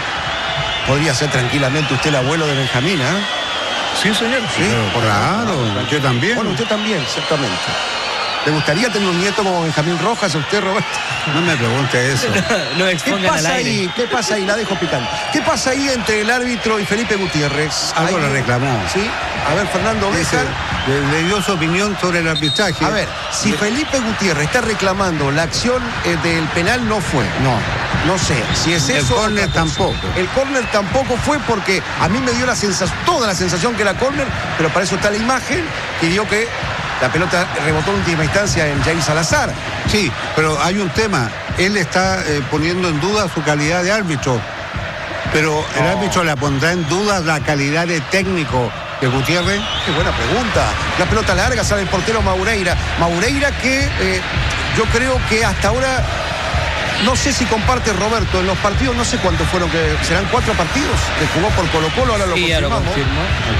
Podría ser tranquilamente usted el abuelo de Benjamín, ¿ah? ¿eh? Sí, señor. Sí, pero, claro, yo también. Bueno, usted también, exactamente. ¿Le gustaría tener un nieto como Benjamín Rojas a usted, Roberto? No me pregunte eso. No ¿Qué expongan pasa al aire. ahí? ¿Qué pasa ahí? La dejo picando. ¿Qué pasa ahí entre el árbitro y Felipe Gutiérrez? Algo ahí... le reclamó. Sí. A ver, Fernando Béjar. Le, le dio su opinión sobre el arbitraje. A ver, si Felipe Gutiérrez está reclamando la acción eh, del penal, no fue. No. No sé, si es el eso. El córner tampoco. El córner tampoco fue porque a mí me dio la sensación, toda la sensación que era córner, pero para eso está la imagen que dio que la pelota rebotó en última instancia en Jair Salazar. Sí, pero hay un tema. Él está eh, poniendo en duda su calidad de árbitro. Pero no. El árbitro le pondrá en duda la calidad de técnico de Gutiérrez. Qué buena pregunta. La pelota larga, sale el portero Maureira. Maureira que eh, yo creo que hasta ahora... No sé si comparte Roberto en los partidos, no sé cuántos fueron, que serán cuatro partidos que jugó por Colo-Colo, ahora lo sí, confirmamos. Lo confirmo.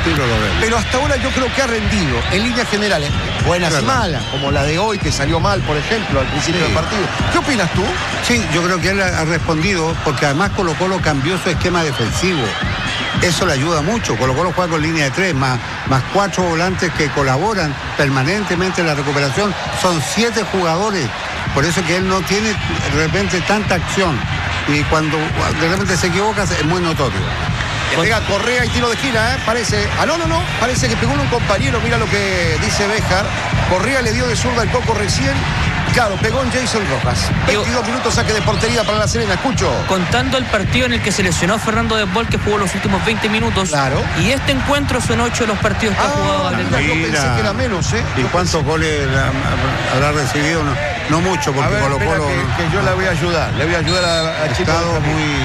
Pero hasta ahora yo creo que ha rendido en líneas generales, buenas claro. y malas, como la de hoy que salió mal, por ejemplo, al principio sí. del partido. ¿Qué opinas tú? Sí, yo creo que él ha respondido porque además Colo-Colo cambió su esquema defensivo. Eso le ayuda mucho. Colo-Colo juega con línea de tres, más, más cuatro volantes que colaboran permanentemente en la recuperación. Son siete jugadores. Por eso que él no tiene de repente tanta acción. Y cuando de repente se equivoca es muy notorio. Le pega Correa y tiro de esquina, ¿eh? Parece. Ah, no, no, no. Parece que pegó un compañero. Mira lo que dice Béjar. Correa le dio de zurda el coco recién. Claro, pegó en Jason Rojas. veintidós minutos saque de portería para la Serena. Escucho. Contando el partido en el que se lesionó Fernando Desbol, que jugó los últimos veinte minutos. Claro. Y este encuentro son ocho de los partidos que ah, ha jugado Gabriel Yo pensé que era menos, ¿eh? ¿Y yo cuántos pensé... goles habrá recibido? No, no mucho, porque ver, Colo-Colo... Que, que yo la voy a ayudar. Le voy a ayudar a, a Chico. Ha estado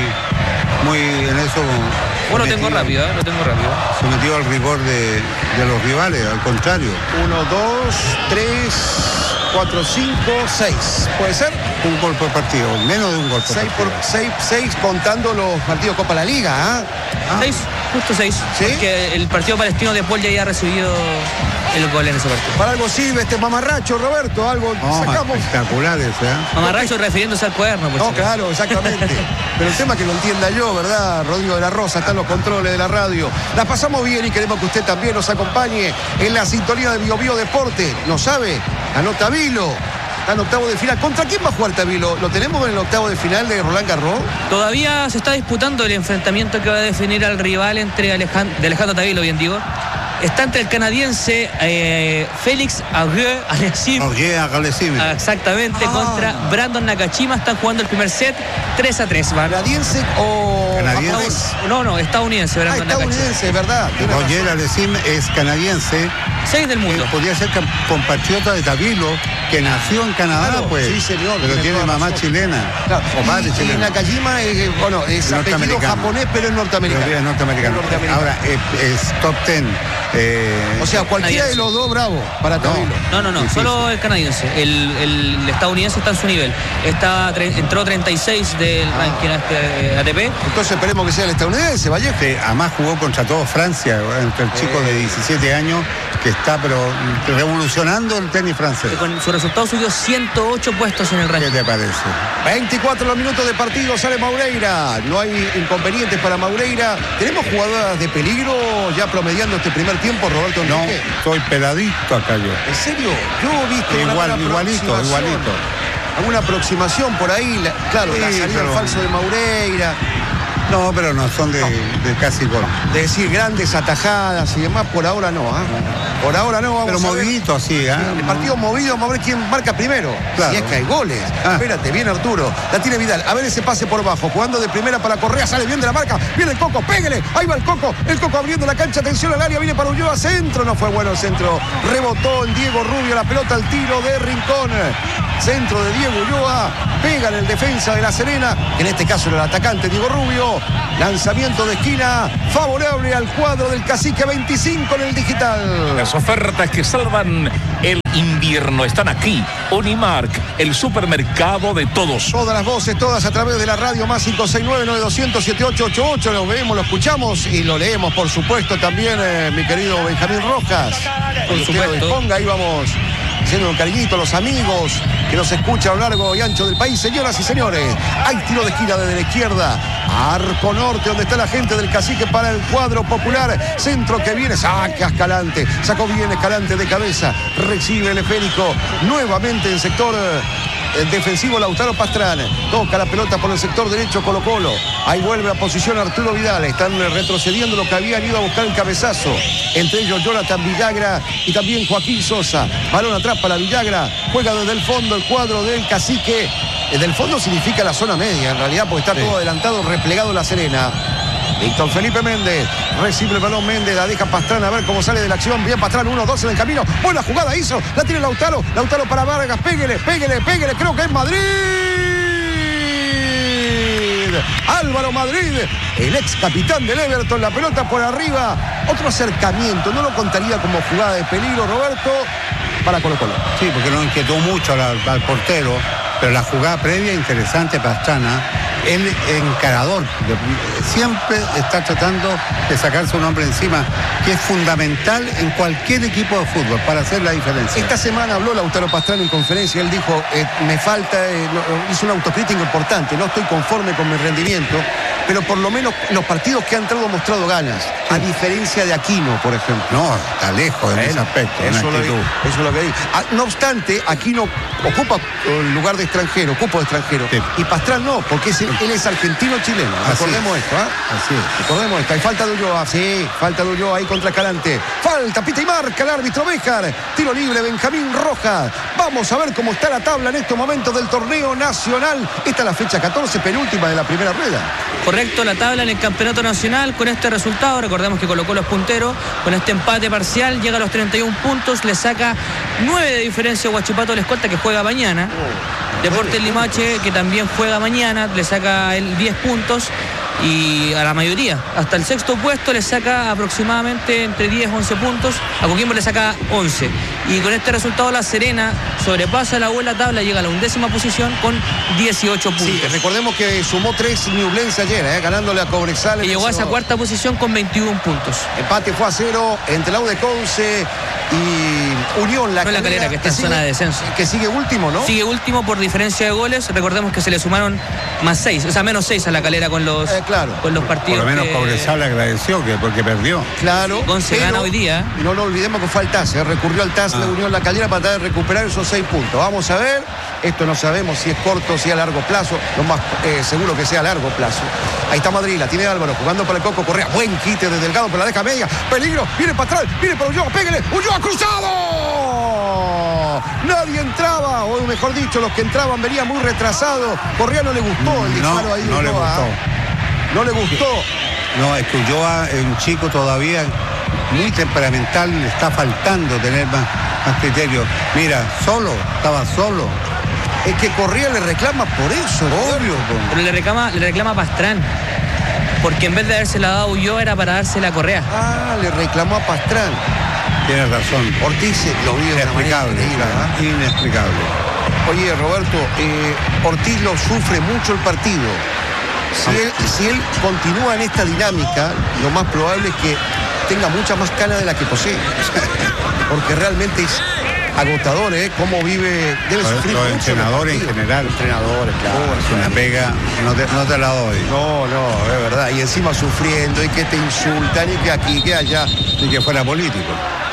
muy, muy en eso... Bueno, tengo rápido, ¿eh? Lo tengo rápido. Sometido al rigor de, de los rivales, al contrario. Uno, dos, tres... cuatro, cinco, seis. ¿Puede ser? Un gol por partido, menos de un gol por seis partido. Por, seis, seis contando los partidos Copa la Liga, ¿eh? Ah. Seis, justo seis. ¿Sí? Porque el partido palestino de Paul ya había recibido el gol en ese partido. Para algo sirve este mamarracho, Roberto, algo oh, sacamos. Espectaculares, ¿eh? Mamarracho refiriéndose al cuaderno. Pues, no, sí. Claro, exactamente. Pero el tema que lo entienda yo, ¿verdad? Rodrigo de la Rosa, está en los controles de la radio. La pasamos bien y queremos que usted también nos acompañe en la sintonía de Bio Bio Deporte. ¿No sabe? Anota Vilo. Está en octavo de final. ¿Contra quién va a jugar Tavilo? ¿Lo tenemos en el octavo de final de Roland Garros? Todavía se está disputando el enfrentamiento que va a definir al rival entre Alejandro, de Alejandro Tavilo, bien digo. Está entre el canadiense eh, Félix Auger-Aliassime. Auger-Aliassime. Exactamente, ah. contra Brandon Nakashima. Están jugando el primer set tres a tres. ¿Canadiense o canadiense? No, no, estadounidense. Brandon ah, estadounidense, ¿verdad? Auger-Aliassime es canadiense. Seis del mundo. Eh, podría ser compatriota de Tavilo, que nació en Canadá, claro, pues. Sí, señor. Pero tiene mamá razón. chilena. Claro. O padre y, chileno. Y Nakajima es, bueno, es apellido japonés, pero es norteamericano. Pero es norteamericano. Es norteamericano. Ahora, es, es top ten. Eh, o sea, cualquiera de los dos, bravo, para Tavilo. No, no, no, difícil. Solo el canadiense. El, el estadounidense está en su nivel. Está, entró treinta y seis del ah. ranking este, A T P. Entonces esperemos que sea el estadounidense, Vallejo. Sí, además jugó contra todo Francia, entre el chico eh. de diecisiete años, que está pero revolucionando el tenis francés. Con su resultado subió ciento ocho puestos en el ranking. ¿Qué te parece? veinticuatro los minutos de partido, sale Maureira. No hay inconvenientes para Maureira. ¿Tenemos jugadoras de peligro ya promediando este primer tiempo, Roberto Enrique? No, estoy peladito acá yo. ¿En serio? Yo he visto Igual, igualito, igualito. alguna aproximación por ahí. La, claro, Sí, la salida pero- al falso de Maureira. No, pero no son de, de casi gol. De decir grandes atajadas y demás, por ahora no. ¿ah? Por ahora no, vamos Pero a ver. movidito así, ¿ah? El partido movido, vamos a ver quién marca primero. Claro. Si es que hay goles. Ah. Espérate, viene Arturo. La tiene Vidal. A ver ese pase por bajo. Jugando de primera para Correa. Sale bien de la marca. Viene el Coco. Pégale. Ahí va el Coco. El Coco abriendo la cancha. Atención al área. Viene para Ulloa. Centro. No fue bueno el centro. Rebotó en Diego Rubio. La pelota al tiro de Rincón. Centro de Diego Ulloa. Pega en el defensa de La Serena. En este caso era el atacante Diego Rubio. Lanzamiento de esquina. Favorable al cuadro del Cacique veinticinco en el digital. Las ofertas que salvan el invierno están aquí. Unimark, el supermercado de todos. Todas las voces, todas a través de la radio más cinco seis nueve, nueve dos cero cero, siete ocho ocho ocho. Lo vemos, lo escuchamos y lo leemos, por supuesto, también, eh, mi querido Benjamín Rojas. Por Usted supuesto. lo disponga, ahí vamos haciendo un cariñito a los amigos que nos escuchan a lo largo y ancho del país. Señoras y señores, hay tiro de esquina desde la izquierda. Arco norte, donde está la gente del Cacique para el cuadro popular. Centro que viene, saca Escalante. Sacó bien Escalante de cabeza. Recibe el esférico. Nuevamente en sector eh, defensivo Lautaro Pastrán. Toca la pelota por el sector derecho Colo Colo. Ahí vuelve a posición Arturo Vidal. Están retrocediendo lo que habían ido a buscar el cabezazo. Entre ellos Jonathan Villagra y también Joaquín Sosa. Balón atrás para Villagra. Juega desde el fondo el cuadro del Cacique. Del fondo significa la zona media, en realidad, porque está Sí. todo adelantado, replegado La Serena. Víctor Felipe Méndez, recibe el balón Méndez, la deja Pastrán a ver cómo sale de la acción. Bien Pastrán, uno dos en el camino. Buena jugada hizo, la tiene Lautaro. Lautaro para Vargas, péguele, péguele, péguele. Creo que es Madrid. Álvaro Madrid, el ex capitán del Everton, la pelota por arriba. Otro acercamiento, no lo contaría como jugada de peligro, Roberto, para Colo Colo. Sí, porque no inquietó mucho al, al portero, pero la jugada previa interesante, Pastrana. El encarador de- siempre está tratando de sacarse un hombre encima, que es fundamental en cualquier equipo de fútbol para hacer la diferencia. Esta semana habló Lautaro Pastrán en conferencia. Él dijo, eh, me falta, eh, no, hizo una autocrítica importante, no estoy conforme con mi rendimiento, pero por lo menos los partidos que han entrado han mostrado ganas, a diferencia de Aquino, por ejemplo. No, está lejos en ese aspecto, en Eso, lo, actitud. eso es lo que digo. Ah, no obstante, Aquino ocupa el lugar de extranjero, ocupa de extranjero. Sí. Y Pastrán no, porque es- él es argentino-chileno. Así Recordemos es. esto, ¿ah? Así es. Recordemos esto. Hay falta de Ulloa, sí, falta de Ulloa ahí contra Escalante. Falta, pita y marca el árbitro Béjar. Tiro libre, Benjamín Rojas. Vamos a ver cómo está la tabla en estos momentos del torneo nacional. Esta es la fecha catorce, penúltima de la primera rueda. Correcto, la tabla en el campeonato nacional con este resultado. Recordemos que Colo Colo es puntero. Con este empate parcial llega a los treinta y un puntos. Le saca nueve de diferencia a Huachipato del Escolta, que juega mañana. Deportes Limache, que también juega mañana, le saca el diez puntos. Y a la mayoría, hasta el sexto puesto, le saca aproximadamente entre diez y once puntos. A Coquimbo le saca once. Y con este resultado La Serena sobrepasa la buena tabla, llega a la undécima posición con dieciocho puntos. Sí, recordemos que sumó tres Ñublense ayer, ¿eh? Ganándole a Cobresal. en Y llegó el a esa sábado. cuarta posición con veintiún puntos. Empate fue a cero entre la U de Conce y Unión La No, La Calera, que está en sigue- zona de descenso. Que sigue último, ¿no? Sigue último por diferencia de goles. Recordemos que se le sumaron más seis, o sea, menos seis a La Calera con los, Eh, claro. con los Por partidos. lo menos que- Cobresal le agradeció que porque perdió. Claro. Conce pero gana hoy día. No lo olvidemos que fue al T A S, ¿eh? Recurrió al T A S de Ah. Unión La Calera para tratar de recuperar esos seis puntos. Vamos a ver. Esto no sabemos si es corto, si es a largo plazo. Lo más eh, seguro que sea a largo plazo. Ahí está Madrid, la tiene Álvaro, jugando para el Coco Correa. Buen quite de Delgado, pero la deja media. Peligro, viene para atrás, viene para Ulloa, pégale. Ulloa cruzado. Nadie entraba, o mejor dicho, los que entraban venían muy retrasados. Correa no le gustó el No, disparo ahí de no le Ulloa. gustó. No le gustó. No, es que Ulloa es un chico todavía muy temperamental, le está faltando tener más, más criterio. Mira, solo, estaba solo. Es que Correa le reclama por eso, Obvio, po. Pero le reclama, le reclama a Pastrán. Porque en vez de dársela dado a Ulloa era para dársela a Correa. Ah, le reclamó a Pastrán. Tienes razón. Ortiz lo vio de una manera Inexplicable, increíble, claro, ¿ah? inexplicable. Oye, Roberto, eh, Ortiz lo sufre mucho el partido. Si él, si él continúa en esta dinámica, lo más probable es que tenga mucha más cana de la que posee. Porque realmente es agotador, ¿eh? Cómo vive, debe Los- sufrir los mucho entrenadores en partido. general. Entrenadores, claro. Es una pega, no te, no te la doy. No, no, es verdad. Y encima sufriendo, y que te insultan, y que aquí, que allá. Ni que fuera político.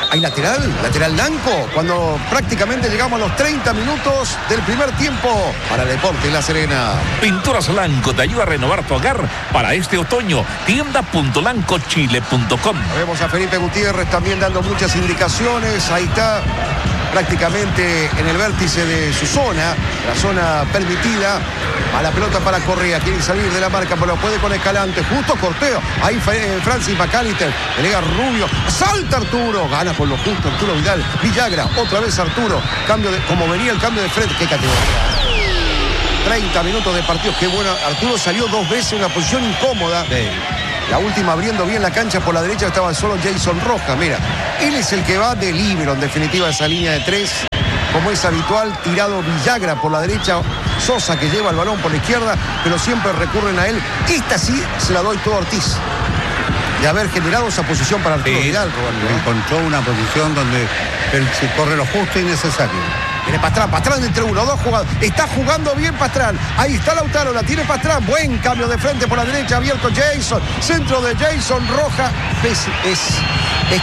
hay lateral, lateral Lanco, cuando prácticamente llegamos a los treinta minutos del primer tiempo para el Deportes La Serena. Pinturas Lanco te ayuda a renovar tu hogar para este otoño. tienda punto lanco chile punto com. Vemos a Felipe Gutiérrez también dando muchas indicaciones. Ahí está, prácticamente en el vértice de su zona, la zona permitida. A la pelota para Correa, quiere salir de la marca, pero puede con Escalante, justo corteo. Ahí eh, Francis McAllister, delega Rubio, salta Arturo, gana con lo justo Arturo Vidal. Villagra, otra vez Arturo, cambio de, como venía el cambio de frente, qué categoría. treinta minutos de partido, qué bueno. Arturo salió dos veces en una posición incómoda. Sí. La última abriendo bien la cancha por la derecha estaba solo Jason Rojas. Mira, él es el que va de líbero en definitiva esa línea de tres. Como es habitual, tirado Villagra por la derecha, Sosa que lleva el balón por la izquierda, pero siempre recurren a él. Esta sí se la doy todo a Ortiz. De haber generado esa posición para Arturo sí, Vidal, Roberto. Encontró una posición donde él se corre lo justo y necesario. Tiene Pastrán, Pastrán entre uno, dos jugadores. Está jugando bien Pastrán. Ahí está Lautaro, la tiene Pastrán. Buen cambio de frente por la derecha, abierto Jason. Centro de Jason Rojas. Es, es, es